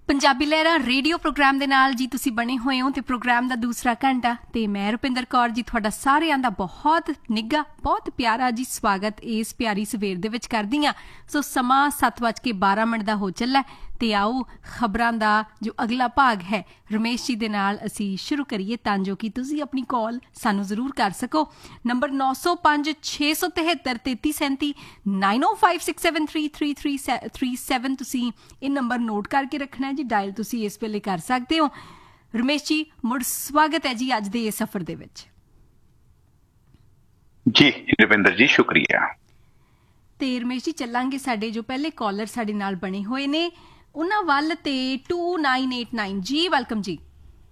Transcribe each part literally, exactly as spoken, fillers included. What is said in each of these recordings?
ਪੰਜਾਬੀ ਲਹਿਰਾ radio programme ਦੇ ਨਾਲ ਜੀ ਤੁਸੀਂ ਬਣੇ ਹੋਏ ਹੋ ਤੇ ਪ੍ਰੋਗਰਾਮ ਦਾ ਦੂਸਰਾ ਘੰਟਾ ਤੇ ਮੈਂ ਰੁਪਿੰਦਰ ਕੌਰ ਜੀ ਤੁਹਾਡਾ ਸਾਰਿਆਂ ਦਾ ਬਹੁਤ ਨਿੱਘਾ ਬਹੁਤ ਪਿਆਰਾ ਜੀ ਸਵਾਗਤ ਇਸ ਪਿਆਰੀ ਸਵੇਰ ਦੇ ਵਿੱਚ ਕਰਦੀ ਹਾਂ। ਸੋ ਸਮਾਂ ਸੱਤ ਵੱਜ ਕੇ ਬਾਰਾਂ ਮਿੰਟ ਦਾ ਹੋ ਚੱਲਾ ਤੇ ਆਓ ਖਬਰਾਂ ਦਾ ਜੋ ਅਗਲਾ ਭਾਗ ਹੈ ਰਮੇਸ਼ ਜੀ ਦੇ ਨਾਲ ਅਸੀਂ ਸ਼ੁਰੂ ਕਰੀਏ ਤਾਂ ਜੋ ਕਿ ਤੁਸੀਂ ਆਪਣੀ ਕਾਲ ਸਾਨੂੰ ਜ਼ਰੂਰ ਕਰ ਸਕੋ। ਨੰਬਰ ਨੌ ਸੌ ਪੰਜ ਛੇ ਸੌ ਤਿਹੱਤਰ ਤੇਤੀ ਸੈਂਤੀ ਨਾਈਨ ਓ five six seven three three three three seven ਤੁਸੀਂ ਇਹ ਨੰਬਰ ਨੋਟ ਕਰਕੇ ਰੱਖਣਾ ਜੀ। ਡਾਇਲ ਤੁਸੀਂ ਇਸ ਵੇਲੇ ਕਰ ਸਕਦੇ ਹੋ। ਰਮੇਸ਼ ਜੀ ਮੁੜ ਸਵਾਗਤ ਹੈ ਜੀ ਅੱਜ ਦੇ ਇਸ ਸਫ਼ਰ ਦੇ ਵਿੱਚ। ਜੀ ਰਵਿੰਦਰ ਜੀ ਸ਼ੁਕਰੀਆ। ਤੇ ਰਮੇਸ਼ ਜੀ ਚੱਲਾਂਗੇ ਸਾਡੇ ਜੋ ਪਹਿਲੇ ਕਾਲਰ ਸਾਡੇ ਨਾਲ ਬਣੇ ਹੋਏ ਨੇ ਉਹਨਾਂ ਵੱਲ ਤੇ ਟੂ ਨਾਈਨ ਏਟ ਨਾਈਨ ਜੀ ਵੈਲਕਮ ਜੀ।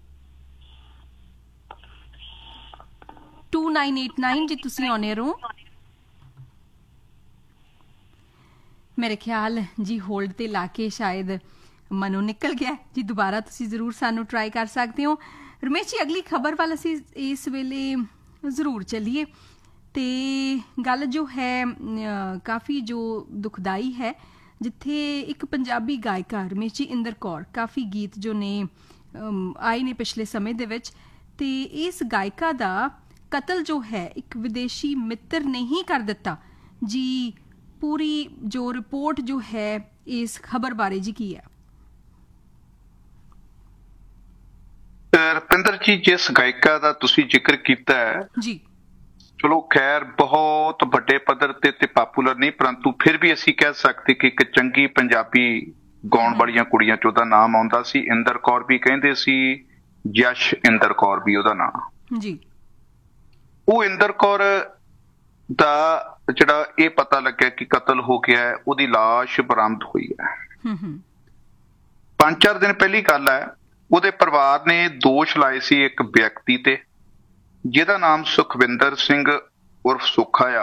ਟੂ ਨਾਈਨ ਏਟ ਨਾਈਨ ਜੀ ਤੁਸੀਂ ਆਨ 에ਅਰ ਹੋ। ਮੇਰੇ ਖਿਆਲ ਜੀ ਹੋਲਡ ਤੇ ਲਾ ਕੇ ਸ਼ਾਇਦ ਮਨੋਂ ਨਿਕਲ ਗਿਆ ਜੀ। ਦੁਬਾਰਾ ਤੁਸੀਂ ਜ਼ਰੂਰ ਸਾਨੂੰ ਟਰਾਈ ਕਰ ਸਕਦੇ ਹੋ। ਰਮੇਸ਼ ਜੀ ਅਗਲੀ ਖਬਰ ਵੱਲ ਅਸੀਂ ਇਸ ਵੇਲੇ ਜ਼ਰੂਰ ਚੱਲੀਏ ਤੇ ਗੱਲ ਜੋ ਹੈ ਕਾਫੀ ਜੋ ਦੁਖਦਾਈ ਹੈ ਜਿੱਥੇ ਇੱਕ ਪੰਜਾਬੀ ਗਾਇਕਾ ਰਮੇਸ਼ ਜੀ ਇੰਦਰ ਕੌਰ ਕਾਫੀ ਗੀਤ ਜੋ ਨੇ ਆਏ ਨੇ ਪਿਛਲੇ ਸਮੇਂ ਦੇ ਵਿੱਚ ਤੇ ਇਸ ਗਾਇਕਾ ਦਾ ਕਤਲ ਜੋ ਹੈ ਇੱਕ ਵਿਦੇਸ਼ੀ ਮਿੱਤਰ ਨੇ ਹੀ ਕਰ ਦਿੱਤਾ ਜੀ। ਪੂਰੀ ਜੋ ਰਿਪੋਰਟ ਜੋ ਹੈ ਇਸ ਖਬਰ ਬਾਰੇ ਜੀ ਕੀ ਹੈ? ਰੁਪਿੰਦਰ ਜੀ ਜਿਸ ਗਾਇਕਾ ਦਾ ਤੁਸੀਂ ਜ਼ਿਕਰ ਕੀਤਾ ਹੈ ਜੀ ਚਲੋ ਖੈਰ ਬਹੁਤ ਵੱਡੇ ਪੱਧਰ ਤੇ ਤੇ ਪਾਪੂਲਰ ਨਹੀਂ ਪਰੰਤੂ ਫਿਰ ਵੀ ਅਸੀਂ ਕਹਿ ਸਕਦੇ ਕਿ ਇੱਕ ਚੰਗੀ ਪੰਜਾਬੀ ਗਾਉਣ ਵਾਲੀਆਂ ਕੁੜੀਆਂ ਚ ਉਹਦਾ ਨਾਮ ਆਉਂਦਾ ਸੀ। ਇੰਦਰ ਕੌਰ ਵੀ ਕਹਿੰਦੇ ਸੀ, ਯਸ਼ ਇੰਦਰ ਕੌਰ ਵੀ ਉਹਦਾ ਨਾਮ ਜੀ। ਉਹ ਇੰਦਰ ਕੌਰ ਦਾ ਜਿਹੜਾ ਇਹ ਪਤਾ ਲੱਗਿਆ ਕਿ ਕਤਲ ਹੋ ਗਿਆ ਹੈ ਉਹਦੀ ਲਾਸ਼ ਬਰਾਮਦ ਹੋਈ ਹੈ। ਪੰਜ ਚਾਰ ਦਿਨ ਪਹਿਲੀ ਗੱਲ ਹੈ। ਉਹਦੇ ਪਰਿਵਾਰ ਨੇ ਦੋਸ਼ ਲਾਏ ਸੀ ਇੱਕ ਵਿਅਕਤੀ ਤੇ ਜਿਹਦਾ ਨਾਮ ਸੁਖਵਿੰਦਰ ਸਿੰਘ ਉਰਫ ਸੁੱਖਾ ਆ।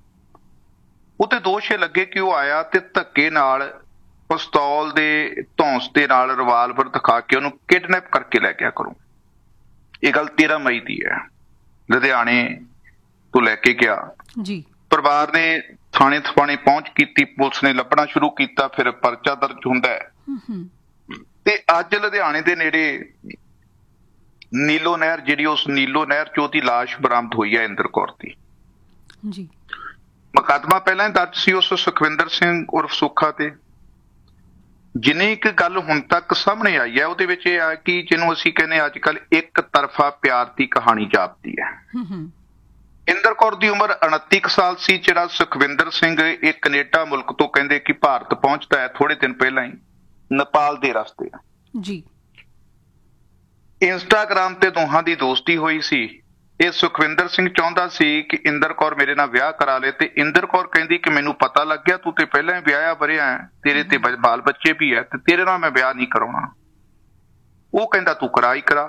ਉਹਤੇ ਦੋਸ਼ ਇਹ ਲੱਗੇ ਕਿ ਉਹ ਆਇਆ ਤੇ ਧੱਕੇ ਨਾਲ ਪਿਸਤੌਲ ਦੇ ਧੌਂਸ ਦੇ ਨਾਲ ਰਿਵਾਲਵਰ ਦਿਖਾ ਕੇ ਉਹਨੂੰ ਕਿਡਨੈਪ ਕਰਕੇ ਲੈ ਗਿਆ ਘਰੋਂ। ਇਹ ਗੱਲ ਤੇਰਾਂ ਮਈ ਦੀ ਹੈ। ਲੁਧਿਆਣੇ ਤੋਂ ਲੈ ਕੇ ਗਿਆ ਜੀ। ਪਰਿਵਾਰ ਨੇ ਥਾਣੇ ਥਾਣੇ ਪਹੁੰਚ ਕੀਤੀ, ਪੁਲਿਸ ਨੇ ਲੱਭਣਾ ਸ਼ੁਰੂ ਕੀਤਾ, ਫਿਰ ਪਰਚਾ ਦਰਜ ਹੁੰਦਾ ਹੈ ਤੇ ਅੱਜ ਲੁਧਿਆਣੇ ਦੇ ਨੇੜੇ ਨੀਲੋ ਨਹਿਰ ਜਿਹੜੀ ਉਸ ਨੀਲੋ ਨਹਿਰ ਚ ਉਹਦੀ ਲਾਸ਼ ਬਰਾਮਦ ਹੋਈ ਹੈ ਇੰਦਰ ਕੌਰ ਦੀ ਜੀ। ਮੁਕੱਦਮਾ ਪਹਿਲਾਂ ਹੀ ਦਰਜ ਸੀ ਉਸ ਸੁਖਵਿੰਦਰ ਸਿੰਘ ਉਰਫ ਸੁੱਖਾ ਤੇ। ਜਿੰਨੀ ਇੱਕ ਗੱਲ ਹੁਣ ਤੱਕ ਸਾਹਮਣੇ ਆਈ ਹੈ ਉਹਦੇ ਵਿੱਚ ਇਹ ਆ ਕਿ ਜਿਹਨੂੰ ਅਸੀਂ ਕਹਿੰਦੇ ਅੱਜ ਕੱਲ ਇੱਕ ਤਰਫਾ ਪਿਆਰ ਦੀ ਕਹਾਣੀ ਜਾਪਦੀ ਹੈ। ਇੰਦਰ ਕੌਰ ਦੀ ਉਮਰ ਉਨੱਤੀ ਕੁ ਸਾਲ ਸੀ। ਜਿਹੜਾ ਸੁਖਵਿੰਦਰ ਸਿੰਘ ਇਹ ਕੈਨੇਡਾ ਮੁਲਕ ਤੋਂ ਕਹਿੰਦੇ ਕਿ ਭਾਰਤ ਪਹੁੰਚਦਾ ਹੈ ਥੋੜੇ ਦਿਨ ਪਹਿਲਾਂ ਹੀ ਨੇਪਾਲ ਦੇ ਰਸਤੇ ਜੀ। ਇੰਸਟਾਗ੍ਰਾਮ ਤੇ ਦੋਹਾਂ ਦੀ ਦੋਸਤੀ ਹੋਈ ਸੀ। ਇਹ ਸੁਖਵਿੰਦਰ ਸਿੰਘ ਚਾਹੁੰਦਾ ਸੀ ਕਿ ਇੰਦਰ ਕੌਰ ਮੇਰੇ ਨਾਲ ਵਿਆਹ ਕਰਾ ਲੇ ਤੇ ਇੰਦਰ ਕੌਰ ਕਹਿੰਦੀ ਕਿ ਮੈਨੂੰ ਪਤਾ ਲੱਗ ਗਿਆ ਤੂੰ ਤੇ ਪਹਿਲਾਂ ਹੀ ਵਿਆਹਿਆ ਵਰਿਆ ਹੈ, ਤੇਰੇ ਤੇ ਬਾਲ ਬੱਚੇ ਵੀ ਹੈ ਤੇ ਤੇਰੇ ਨਾਲ ਮੈਂ ਵਿਆਹ ਨਹੀਂ ਕਰਾਉਣਾ। ਉਹ ਕਹਿੰਦਾ ਤੂੰ ਕਰਾ ਹੀ ਕਰਾ।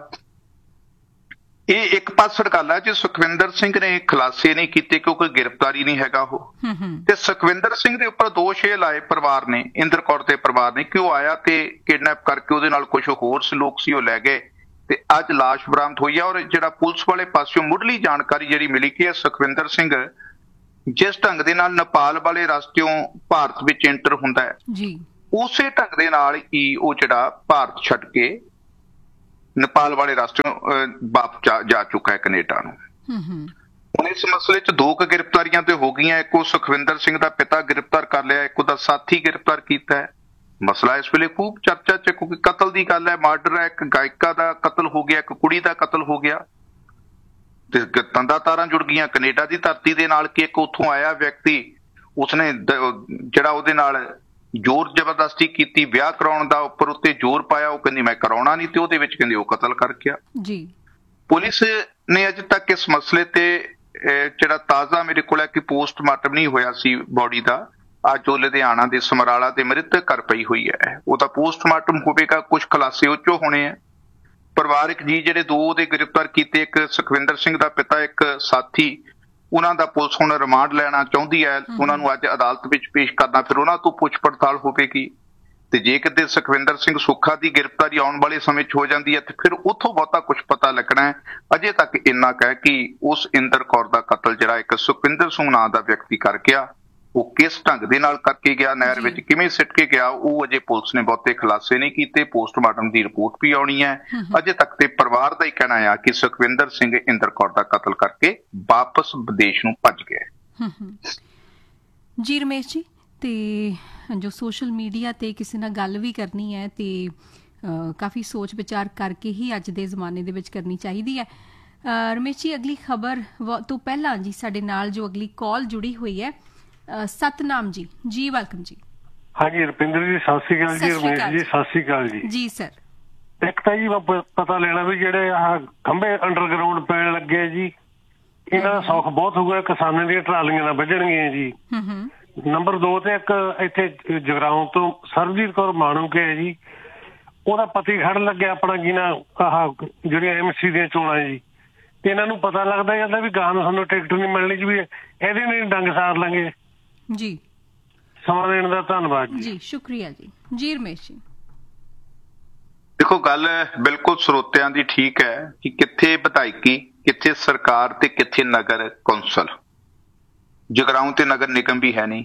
ਇਹ ਇੱਕ ਪਾਸੜ ਗੱਲ ਹੈ ਜੇ ਸੁਖਵਿੰਦਰ ਸਿੰਘ ਨੇ ਖੁਲਾਸੇ ਨਹੀਂ ਕੀਤੇ ਕਿਉਂਕਿ ਗ੍ਰਿਫਤਾਰੀ ਨਹੀਂ ਹੈਗਾ ਉਹ ਤੇ ਸੁਖਵਿੰਦਰ ਸਿੰਘ ਦੇ ਉੱਪਰ ਦੋਸ਼ ਇਹ ਲਾਏ ਪਰਿਵਾਰ ਨੇ, ਇੰਦਰ ਕੌਰ ਦੇ ਪਰਿਵਾਰ ਨੇ, ਕਿ ਉਹ ਆਇਆ ਤੇ ਕਿਡਨੈਪ ਕਰਕੇ ਉਹਦੇ ਨਾਲ ਕੁਝ ਹੋਰ ਲੋਕ ਸੀ ਉਹ ਲੈ ਗਏ ਤੇ ਅੱਜ ਲਾਸ਼ ਬਰਾਮਦ ਹੋਈ ਆ। ਔਰ ਜਿਹੜਾ ਪੁਲਿਸ ਵਾਲੇ ਪਾਸਿਓਂ ਮੁੱਢਲੀ ਜਾਣਕਾਰੀ ਜਿਹੜੀ ਮਿਲੀ ਕਿ ਸੁਖਵਿੰਦਰ ਸਿੰਘ ਜਿਸ ਢੰਗ ਦੇ ਨਾਲ ਨੇਪਾਲ ਵਾਲੇ ਰਸਤਿਓਂ ਭਾਰਤ ਵਿੱਚ ਐਂਟਰ ਹੁੰਦਾ ਹੈ ਜੀ ਉਸੇ ਢੰਗ ਦੇ ਨਾਲ ਹੀ ਉਹ ਜਿਹੜਾ ਭਾਰਤ ਛੱਡ ਕੇ ਨੇਪਾਲ ਵਾਲੇ ਰਸਤਿਓਂ ਵਾਪਸ ਜਾ ਚੁੱਕਾ ਹੈ ਕੈਨੇਡਾ ਨੂੰ। ਹੁਣ ਇਸ ਮਸਲੇ 'ਚ ਦੋ ਕੁ ਗ੍ਰਿਫਤਾਰੀਆਂ ਤੇ ਹੋ ਗਈਆਂ। ਇੱਕ ਉਹ ਸੁਖਵਿੰਦਰ ਸਿੰਘ ਦਾ ਪਿਤਾ ਗ੍ਰਿਫਤਾਰ ਕਰ ਲਿਆ, ਇੱਕ ਉਹਦਾ ਸਾਥੀ ਗ੍ਰਿਫਤਾਰ ਕੀਤਾ ਹੈ। ਮਸਲਾ ਇਸ ਵੇਲੇ ਖੂਬ ਚਰਚਾ 'ਚ ਕਿਉਂਕਿ ਕਤਲ ਦੀ ਗੱਲ ਹੈ, ਮਰਡਰ ਹੈ, ਇੱਕ ਗਾਇਕਾ ਦਾ ਕਤਲ ਹੋ ਗਿਆ, ਇੱਕ ਕੁੜੀ ਦਾ ਕਤਲ ਹੋ ਗਿਆ ਤੇ ਤੰਦਾ ਤਾਰਾਂ ਜੁੜ ਗਈਆਂ ਕੈਨੇਡਾ ਦੀ ਧਰਤੀ ਦੇ ਨਾਲ ਕਿ ਇੱਕ ਉੱਥੋਂ ਆਇਆ ਵਿਅਕਤੀ ਉਸਨੇ ਜਿਹੜਾ ਉਹਦੇ ਨਾਲ ਜ਼ੋਰ ਜ਼ਬਰਦਸਤੀ ਕੀਤੀ ਵਿਆਹ ਕਰਾਉਣ ਦਾ, ਉੱਪਰ ਉੱਤੇ ਜ਼ੋਰ ਪਾਇਆ, ਉਹ ਕਹਿੰਦੀ ਮੈਂ ਕਰਾਉਣਾ ਨਹੀਂ ਤੇ ਉਹਦੇ ਵਿੱਚ ਕਹਿੰਦੇ ਉਹ ਕਤਲ ਕਰ ਗਿਆ ਜੀ। ਪੁਲਿਸ ਨੇ ਅਜੇ ਤੱਕ ਇਸ ਮਸਲੇ ਤੇ ਜਿਹੜਾ ਤਾਜ਼ਾ ਮੇਰੇ ਕੋਲ ਹੈ ਕਿ ਪੋਸਟਮਾਰਟਮ ਨਹੀਂ ਹੋਇਆ ਸੀ ਬੋਡੀ ਦਾ। ਅੱਜ ਉਹ ਲੁਧਿਆਣਾ ਦੇ ਸਮਰਾਲਾ ਦੇ ਮ੍ਰਿਤਕ ਘਰ ਪਈ ਹੋਈ ਹੈ। ਉਹਦਾ ਪੋਸਟਮਾਰਟਮ ਹੋਵੇਗਾ, ਕੁਝ ਖੁਲਾਸੇ ਉਹ ਚੋਂ ਹੋਣੇ ਆ। ਪਰਿਵਾਰਕ ਜੀ ਜਿਹੜੇ ਦੋ ਉਹਦੇ ਗ੍ਰਿਫਤਾਰ ਕੀਤੇ, ਇੱਕ ਸੁਖਵਿੰਦਰ ਸਿੰਘ ਦਾ ਪਿਤਾ, ਇੱਕ ਸਾਥੀ, ਉਹਨਾਂ ਦਾ ਪੁਲਿਸ ਹੁਣ ਰਿਮਾਂਡ ਲੈਣਾ ਚਾਹੁੰਦੀ ਹੈ। ਉਹਨਾਂ ਨੂੰ ਅੱਜ ਅਦਾਲਤ ਵਿੱਚ ਪੇਸ਼ ਕਰਨਾ, ਫਿਰ ਉਹਨਾਂ ਤੋਂ ਪੁੱਛ ਪੜਤਾਲ ਹੋਵੇਗੀ ਤੇ ਜੇ ਕਿਤੇ ਸੁਖਵਿੰਦਰ ਸਿੰਘ ਸੁੱਖਾ ਦੀ ਗ੍ਰਿਫਤਾਰੀ ਆਉਣ ਵਾਲੇ ਸਮੇਂ 'ਚ ਹੋ ਜਾਂਦੀ ਹੈ ਤੇ ਫਿਰ ਉੱਥੋਂ ਬਹੁਤਾ ਕੁਝ ਪਤਾ ਲੱਗਣਾ ਹੈ। ਅਜੇ ਤੱਕ ਇੰਨਾ ਕੁ ਹੈ ਕਿ ਉਸ ਇੰਦਰ ਕੌਰ ਦਾ ਕਤਲ ਜਿਹੜਾ ਇੱਕ ਸੁਖਵਿੰਦਰ ਸਿੰਘ ਨਾਂ ਦਾ ਵਿਅਕਤੀ ਕਰ ਗਿਆ ਉਹ ਕਿਸ ਢੰਗ ਦੇ ਨਾਲ ਕਰਕੇ ਗਿਆ, ਨਹਿਰ ਵਿੱਚ ਕਿਵੇਂ ਸਿੱਟ ਕੇ ਗਿਆ, ਉਹ ਅਜੇ ਪੁਲਿਸ ਨੇ ਬਹੁਤੇ ਖੁਲਾਸੇ ਨਹੀਂ ਕੀਤੇ। ਪੋਸਟਮਾਰਟਮ ਦੀ ਰਿਪੋਰਟ ਵੀ ਆਉਣੀ ਹੈ। ਅਜੇ ਤੱਕ ਤੇ ਪਰਿਵਾਰ ਦਾ ਹੀ ਕਹਿਣਾ ਆ ਕਿ ਸੁਖਵਿੰਦਰ ਸਿੰਘ ਇੰਦਰ ਕੌਰ ਦਾ ਕਤਲ ਕਰਕੇ ਵਾਪਸ ਵਿਦੇਸ਼ ਨੂੰ ਭੱਜ ਗਿਆ। ਜੀ ਰਮੇਸ਼ ਜੀ, ਤੇ ਜੋ ਸੋਸ਼ਲ ਮੀਡੀਆ ਤੇ ਕਿਸੇ ਨਾਲ ਗੱਲ ਵੀ ਕਰਨੀ ਹੈ ਤੇ ਕਾਫੀ ਸੋਚ ਵਿਚਾਰ ਕਰਕੇ ਹੀ ਅੱਜ ਦੇ ਜ਼ਮਾਨੇ ਦੇ ਵਿੱਚ ਕਰਨੀ ਚਾਹੀਦੀ ਹੈ। ਰਮੇਸ਼ ਜੀ, ਅਗਲੀ ਖਬਰ ਤੋਂ ਪਹਿਲਾਂ ਜੀ ਸਾਡੇ ਨਾਲ ਜੋ ਅਗਲੀ ਕਾਲ ਜੁੜੀ ਹੋਈ ਹੈ, ਸਤਨਾਮ ਜੀ। ਜੀ ਵੈਲਕਮ ਜੀ। ਹਾਂਜੀ ਰੁਪਿੰਦਰ ਜੀ, ਸਤਿ ਸ਼੍ਰੀ ਅਕਾਲ ਜੀ। ਰਮੇਸ਼ ਜੀ, ਸਤਿ ਸ਼੍ਰੀ ਅਕਾਲ ਜੀ। ਜੀ ਸਰ, ਇੱਕ ਤਾਂ ਜੀ ਪਤਾ ਲੈਣਾ ਵੀ ਜਿਹੜੇ ਆਹ ਖੰਭੇ ਅੰਡਰਗਰਾਉਂਡ ਪੈਣ ਲੱਗੇ ਜੀ, ਇਹਨਾਂ ਦਾ ਸੌਖ ਬਹੁਤ ਹੋਊਗਾ, ਕਿਸਾਨਾਂ ਦੀਆਂ ਟਰਾਲੀਆਂ ਨਾਲ ਵੱਢਣਗੀਆਂ ਜੀ। ਨੰਬਰ ਦੋ ਤੇ ਇੱਕ ਇੱਥੇ ਜਗਰਾਉਂ ਤੋਂ ਸਰਬਜੀਤ ਕੌਰ ਮਾਣੂਕੇ ਹੈ ਜੀ, ਉਹਦਾ ਪਤੀ ਖੜਨ ਲੱਗਿਆ ਆਪਣਾ ਕੀ ਨਾ ਆਹ ਜਿਹੜੀਆਂ ਐਮ ਸੀ ਦੀਆਂ ਚੋਣਾਂ ਜੀ, ਤੇ ਇਹਨਾਂ ਨੂੰ ਪਤਾ ਲੱਗਦਾ ਜਾਂਦਾ ਵੀ ਗਾਂ ਨੂੰ ਸਾਨੂੰ ਟਿਕਟ ਨਹੀਂ ਮਿਲਣੀ ਜੀ, ਵੀ ਇਹਦੇ ਨਾਲ ਡੰਗ ਸਾਰ ਲਾਂਗੇ ਜੀ। ਸਮਾਂ ਦੇਣ ਦਾ ਧੰਨਵਾਦ ਜੀ, ਸ਼ੁਕਰੀਆ ਜੀ। ਜੀ ਰਮੇਸ਼ ਜੀ, ਦੇਖੋ ਗੱਲ ਬਿਲਕੁਲ ਸਰੋਤਿਆਂ ਦੀ ਠੀਕ ਹੈ ਕਿ ਕਿੱਥੇ ਵਿਧਾਇਕੀ, ਕਿੱਥੇ ਸਰਕਾਰ ਤੇ ਕਿੱਥੇ ਨਗਰ ਕੌਂਸਲ। ਜਗਰਾਉਂ ਤੇ ਨਗਰ ਨਿਗਮ ਵੀ ਹੈ ਨਹੀਂ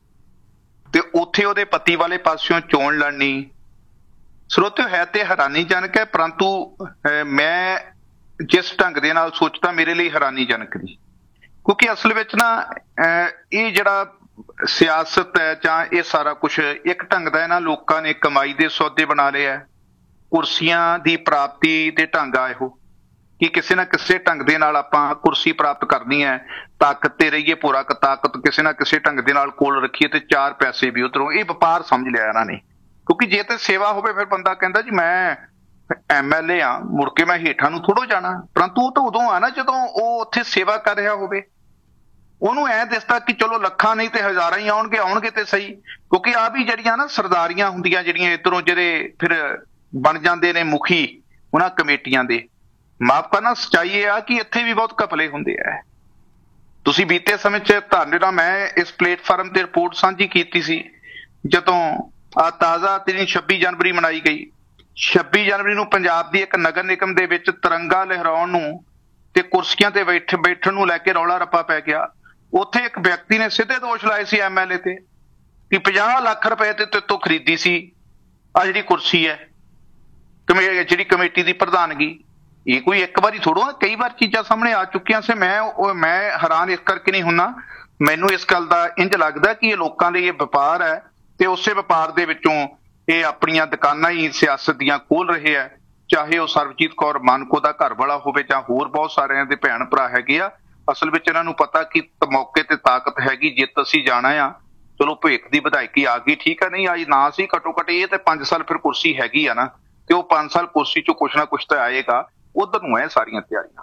ਤੇ ਉੱਥੇ ਉਹਦੇ ਪਤੀ ਵਾਲੇ ਪਾਸਿਓਂ ਚੋਣ ਲੜਨੀ, ਸਰੋਤਿਓ ਹੈ ਤੇ ਹੈਰਾਨੀਜਨਕ ਹੈ, ਪਰੰਤੂ ਮੈਂ ਜਿਸ ਢੰਗ ਦੇ ਨਾਲ ਸੋਚਦਾ ਮੇਰੇ ਲਈ ਹੈਰਾਨੀਜਨਕ ਨਹੀਂ, ਕਿਉਂਕਿ ਅਸਲ ਵਿੱਚ ਨਾ ਇਹ ਜਿਹੜਾ ਸਿਆਸਤ ਹੈ ਜਾਂ ਇਹ ਸਾਰਾ ਕੁਛ ਇੱਕ ਢੰਗ ਦਾ ਇਹਨਾਂ ਲੋਕਾਂ ਨੇ ਕਮਾਈ ਦੇ ਸੌਦੇ ਬਣਾ ਲਏ ਹੈ। ਕੁਰਸੀਆਂ ਦੀ ਪ੍ਰਾਪਤੀ ਦੇ ਢੰਗ ਆ ਇਹੋ ਕਿ ਕਿਸੇ ਨਾ ਕਿਸੇ ਢੰਗ ਦੇ ਨਾਲ ਆਪਾਂ ਕੁਰਸੀ ਪ੍ਰਾਪਤ ਕਰਨੀ ਹੈ, ਤਾਕਤ ਤੇ ਰਹੀਏ, ਪੂਰਾ ਤਾਕਤ ਕਿਸੇ ਨਾ ਕਿਸੇ ਢੰਗ ਦੇ ਨਾਲ ਕੋਲ ਰੱਖੀਏ ਤੇ ਚਾਰ ਪੈਸੇ ਵੀ ਉਧਰੋਂ। ਇਹ ਵਪਾਰ ਸਮਝ ਲਿਆ ਇਹਨਾਂ ਨੇ, ਕਿਉਂਕਿ ਜੇ ਤੇ ਸੇਵਾ ਹੋਵੇ ਫਿਰ ਬੰਦਾ ਕਹਿੰਦਾ ਜੀ ਮੈਂ ਐਮ ਐਲ ਏ ਆ, ਮੁੜ ਕੇ ਮੈਂ ਹੇਠਾਂ ਨੂੰ ਥੋੜੋ ਜਾਣਾ। ਪਰੰਤੂ ਉਹ ਤਾਂ ਉਦੋਂ ਆ ਨਾ ਜਦੋਂ ਉਹ ਉੱਥੇ ਸੇਵਾ ਕਰ ਰਿਹਾ ਹੋਵੇ, ਉਹਨੂੰ ਐ ਦਿਸਦਾ ਕਿ ਚਲੋ ਲੱਖਾਂ ਨਹੀਂ ਤੇ ਹਜ਼ਾਰਾਂ ਹੀ ਆਉਣਗੇ, ਆਉਣਗੇ ਤੇ ਸਹੀ। ਕਿਉਂਕਿ ਆ ਵੀ ਜਿਹੜੀਆਂ ਨਾ ਸਰਦਾਰੀਆਂ ਹੁੰਦੀਆਂ ਜਿਹੜੀਆਂ ਇੱਧਰੋਂ ਜਿਹੜੇ ਫਿਰ ਬਣ ਜਾਂਦੇ ਨੇ ਮੁਖੀ ਉਹਨਾਂ ਕਮੇਟੀਆਂ ਦੇ, ਮਾਫ ਕਰਨਾ ਸੱਚਾਈ ਇਹ ਆ ਕਿ ਇੱਥੇ ਵੀ ਬਹੁਤ ਘਪਲੇ ਹੁੰਦੇ ਆ। ਤੁਸੀਂ ਬੀਤੇ ਸਮੇਂ 'ਚ ਤੁਹਾਡੇ ਨਾਲ ਮੈਂ ਇਸ ਪਲੇਟਫਾਰਮ ਤੇ ਰਿਪੋਰਟ ਸਾਂਝੀ ਕੀਤੀ ਸੀ ਜਦੋਂ ਆ ਤਾਜ਼ਾ ਤਰੀਨ ਛੱਬੀ ਜਨਵਰੀ ਮਨਾਈ ਗਈ। ਛੱਬੀ ਜਨਵਰੀ ਨੂੰ ਪੰਜਾਬ ਦੀ ਇੱਕ ਨਗਰ ਨਿਗਮ ਦੇ ਵਿੱਚ ਤਿਰੰਗਾ ਲਹਿਰਾਉਣ ਨੂੰ ਤੇ ਕੁਰਸੀਆਂ ਤੇ ਬੈਠ ਬੈਠਣ ਨੂੰ ਲੈ ਕੇ ਰੌਲਾ ਰੱਪਾ ਪੈ ਗਿਆ। ਉੱਥੇ ਇੱਕ ਵਿਅਕਤੀ ਨੇ ਸਿੱਧੇ ਦੋਸ਼ ਲਾਏ ਸੀ ਐਮ ਐਲ ਏ ਤੇ ਕਿ ਪੰਜਾਹ ਲੱਖ ਰੁਪਏ ਤੇ ਤੇਤੋਂ ਖਰੀਦੀ ਸੀ ਆ ਜਿਹੜੀ ਕੁਰਸੀ ਹੈ, ਕਮੇ ਜਿਹੜੀ ਕਮੇਟੀ ਦੀ ਪ੍ਰਧਾਨਗੀ। ਇਹ ਕੋਈ ਇੱਕ ਵਾਰੀ ਥੋੜੋ, ਕਈ ਵਾਰ ਚੀਜ਼ਾਂ ਸਾਹਮਣੇ ਆ ਚੁੱਕੀਆਂ ਸੀ। ਮੈਂ ਉਹ ਮੈਂ ਹੈਰਾਨ ਇਸ ਕਰਕੇ ਨਹੀਂ ਹੁੰਨਾ, ਮੈਨੂੰ ਇਸ ਗੱਲ ਦਾ ਇੰਝ ਲੱਗਦਾ ਕਿ ਇਹ ਲੋਕਾਂ ਲਈ ਇਹ ਵਪਾਰ ਹੈ ਤੇ ਉਸੇ ਵਪਾਰ ਦੇ ਵਿੱਚੋਂ ਇਹ ਆਪਣੀਆਂ ਦੁਕਾਨਾਂ ਹੀ ਸਿਆਸਤ ਦੀਆਂ ਖੋਲ ਰਹੇ ਆ, ਚਾਹੇ ਉਹ ਸਰਬਜੀਤ ਕੌਰ ਮਾਨਕੋ ਦਾ ਘਰ ਵਾਲਾ ਹੋਵੇ ਜਾਂ ਹੋਰ ਬਹੁਤ ਸਾਰਿਆਂ ਦੇ ਭੈਣ ਭਰਾ ਹੈਗੇ ਆ। ਅਸਲ ਵਿੱਚ ਇਹਨਾਂ ਨੂੰ ਪਤਾ ਕਿ ਮੌਕੇ ਤੇ ਤਾਕਤ ਹੈਗੀ, ਜਿੱਤ ਅਸੀਂ ਜਾਣਾ ਆ। ਚਲੋ ਭੇਖ ਦੀ ਵਿਧਾਇਕੀ ਆ ਗਈ, ਠੀਕ ਹੈ, ਨਹੀਂ ਆਈ ਨਾ ਸੀ, ਘੱਟੋ ਘੱਟ ਇਹ ਤੇ ਪੰਜ ਸਾਲ ਫਿਰ ਕੁਰਸੀ ਹੈਗੀ ਆ ਨਾ, ਤੇ ਉਹ ਪੰਜ ਸਾਲ ਕੁਰਸੀ ਚੋਂ ਕੁਛ ਨਾ ਕੁਛ ਤਾਂ ਆਏਗਾ। ਉਧਰ ਨੂੰ ਹੈ ਸਾਰੀਆਂ ਤਿਆਰੀਆਂ।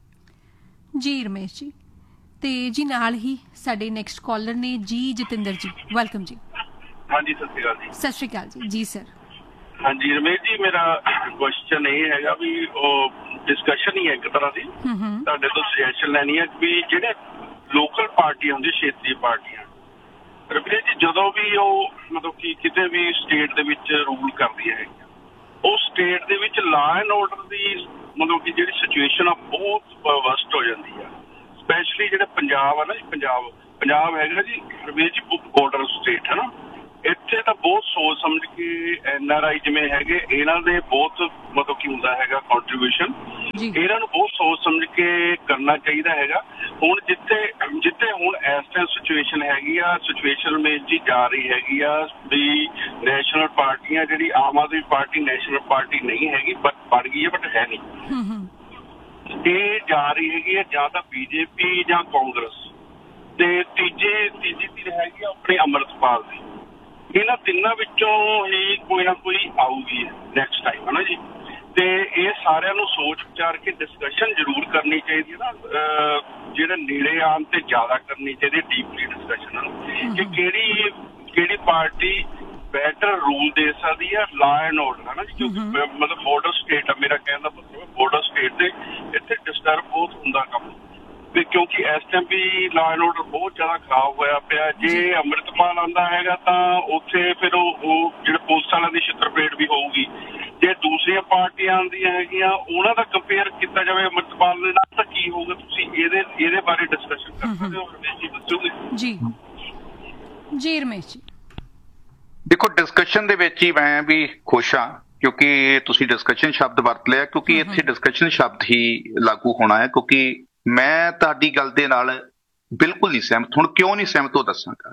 ਜੀ ਰਮੇਸ਼ ਜੀ, ਤੇ ਜੀ ਨਾਲ ਹੀ ਸਾਡੇ ਨੈਕਸਟ ਕਾਲਰ ਨੇ ਜੀ ਜਤਿੰਦਰ ਜੀ। ਵੈਲਕਮ ਜੀ। ਹਾਂਜੀ, ਸਤਿ ਸ਼੍ਰੀ ਅਕਾਲ ਜੀ। ਸਤਿ ਸ਼੍ਰੀ ਅਕਾਲ ਜੀ। ਜੀ ਸਰ। ਹਾਂਜੀ ਰਮੇਸ਼ ਜੀ, ਮੇਰਾ ਕੁਐਸਚਨ ਇਹ ਹੈਗਾ ਵੀ ਉਹ ਡਿਸਕਸ਼ਨ ਹੀ ਹੈ ਇੱਕ ਤਰ੍ਹਾਂ ਦੀ, ਤੁਹਾਡੇ ਤੋਂ ਸੁਜੈਸ਼ਨ ਲੈਣੀ ਹੈ ਵੀ ਜਿਹੜੇ ਲੋਕਲ ਪਾਰਟੀਆਂ ਹੁੰਦੀਆਂ, ਖੇਤਰੀ ਪਾਰਟੀਆਂ, ਰਮੇਸ਼ ਜੀ ਜਦੋਂ ਵੀ ਉਹ ਮਤਲਬ ਕਿ ਕਿਤੇ ਵੀ ਸਟੇਟ ਦੇ ਵਿੱਚ ਰੂਲ ਕਰਦੀਆਂ ਹੈਗੀਆਂ, ਉਹ ਸਟੇਟ ਦੇ ਵਿੱਚ ਲਾਅ ਐਂਡ ਆਰਡਰ ਦੀ ਮਤਲਬ ਕਿ ਜਿਹੜੀ ਸਿਚੁਏਸ਼ਨ ਆ ਬਹੁਤ ਵਰਸਟ ਹੋ ਜਾਂਦੀ ਆ। ਸਪੈਸ਼ਲੀ ਜਿਹੜੇ ਪੰਜਾਬ ਆ ਨਾ ਜੀ, ਪੰਜਾਬ ਪੰਜਾਬ ਹੈਗਾ ਜੀ ਰਮੇਸ਼ ਜੀ ਬਾਰਡਰ ਸਟੇਟ ਹੈ ਨਾ, ਇੱਥੇ ਤਾਂ ਬਹੁਤ ਸੋਚ ਸਮਝ ਕੇ ਐਨ ਆਰ ਆਈ ਜਿਵੇਂ ਹੈਗੇ ਇਹਨਾਂ ਦੇ ਬਹੁਤ ਮਤਲਬ ਕੀ ਹੁੰਦਾ ਹੈਗਾ ਕੰਟਰੀਬਿਊਸ਼ਨ, ਇਹਨਾਂ ਨੂੰ ਬਹੁਤ ਸੋਚ ਸਮਝ ਕੇ ਕਰਨਾ ਚਾਹੀਦਾ ਹੈਗਾ। ਹੁਣ ਜਿੱਥੇ ਜਿੱਥੇ ਹੁਣ ਇਸ ਟਾਈਮ ਸਿਚੁਏਸ਼ਨ ਹੈਗੀ ਆ, ਸਿਚੁਏਸ਼ਨ ਮੇਂ ਜੀ ਜਾ ਰਹੀ ਹੈਗੀ ਆ ਵੀ ਨੈਸ਼ਨਲ ਪਾਰਟੀਆਂ, ਜਿਹੜੀ Aam Aadmi party national party ਨਹੀਂ ਹੈਗੀ ਬਟ ਬਣ ਗਈ ਹੈ ਬਟ ਹੈ ਨਹੀਂ, ਇਹ ਜਾ ਰਹੀ ਹੈਗੀ ਹੈ ਜਾਂ ਤਾਂ ਬੀਜੇਪੀ ਜਾਂ ਕਾਂਗਰਸ, ਤੇ ਤੀਜੇ ਤੀਜੀ ਧਿਰ ਹੈਗੀ ਆ ਆਪਣੀ ਅੰਮ੍ਰਿਤਪਾਲ ਦੀ। ਇਹਨਾਂ ਤਿੰਨਾਂ ਵਿੱਚੋਂ ਹੀ ਕੋਈ ਨਾ ਕੋਈ ਆਊਗੀ ਨੈਕਸਟ ਟਾਈਮ, ਹੈ ਨਾ ਜੀ। ਤੇ ਇਹ ਸਾਰਿਆਂ ਨੂੰ ਸੋਚ ਵਿਚਾਰ ਕੇ ਡਿਸਕਸ਼ਨ ਜ਼ਰੂਰ ਕਰਨੀ ਚਾਹੀਦੀ ਹੈ ਨਾ, ਜਿਹੜੇ ਨੇੜੇ ਆਉਣ ਤੇ ਜ਼ਿਆਦਾ ਕਰਨੀ ਚਾਹੀਦੀ, ਡੀਪਲੀ ਡਿਸਕਸ਼ਨ ਕਿ ਕਿਹੜੀ ਕਿਹੜੀ ਪਾਰਟੀ ਬੈਟਰ ਰੂਲ ਦੇ ਸਕਦੀ ਹੈ ਲਾਅ ਐਂਡ ਆਰਡਰ, ਹੈ ਨਾ ਜੀ। ਕਿਉਂਕਿ ਮਤਲਬ ਬਾਰਡਰ ਸਟੇਟ ਆ, ਮੇਰਾ ਕਹਿਣ ਦਾ ਮਤਲਬ ਬਾਰਡਰ ਸਟੇਟ ਤੇ ਇੱਥੇ ਡਿਸਟਰਬ ਬਹੁਤ ਹੁੰਦਾ ਕੰਮ, ਕਿਉਂਕਿ ਇਸ time we law and order ਬਹੁਤ ਜ਼ਿਆਦਾ ਖਰਾਬ ਹੋਇਆ ਪਿਆ। ਜੇ ਅੰਮ੍ਰਿਤਪਾਲ ਆਉਂਦਾ ਹੈਗਾ ਤਾਂ ਉੱਥੇ ਫਿਰ ਉਹ ਜਿਹੜੇ ਪੁਲਿਸ ਵਾਲਿਆਂ ਦੀ ਛਿੱਤਰ ਪਰੇਡ ਵੀ ਹੋਊਗੀ। ਜੇ ਦੂਸਰੀਆਂ ਪਾਰਟੀਆਂ ਆਉਂਦੀਆਂ ਹੈਗੀਆਂ ਉਹਨਾਂ ਦਾ ਕੰਪੇਅਰ ਕੀਤਾ ਜਾਵੇ ਅੰਮ੍ਰਿਤਪਾਲ ਦੇ ਨਾਲ ਤਾਂ ਕੀ ਹੋਊਗਾ, ਤੁਸੀਂ ਇਹਦੇ ਇਹਦੇ ਬਾਰੇ ਡਿਸਕਸ਼ਨ ਕਰ ਸਕਦੇ ਹੋ, ਰਮੇਸ਼ ਜੀ ਦੱਸੋਗੇ? ਜੀ ਜੀ ਰਮੇਸ਼ ਜੀ। ਦੇਖੋ, ਡਿਸਕਸ਼ਨ ਦੇ ਵਿੱਚ ਹੀ ਮੈਂ ਵੀ ਖੁਸ਼ ਹਾਂ ਕਿਉਂਕਿ ਤੁਸੀਂ ਡਿਸਕਸ਼ਨ ਸ਼ਬਦ ਵਰਤ ਲਿਆ, ਕਿਉਂਕਿ ਇੱਥੇ ਡਿਸਕਸ਼ਨ ਸ਼ਬਦ ਹੀ ਲਾਗੂ ਹੋਣਾ ਹੈ, ਕਿਉਂਕਿ ਮੈਂ ਤੁਹਾਡੀ ਗੱਲ ਦੇ ਨਾਲ ਬਿਲਕੁਲ ਨਹੀਂ ਸਹਿਮਤ। ਹੁਣ ਕਿਉਂ ਨਹੀਂ ਸਹਿਮਤ ਉਹ ਦੱਸਾਂਗਾ।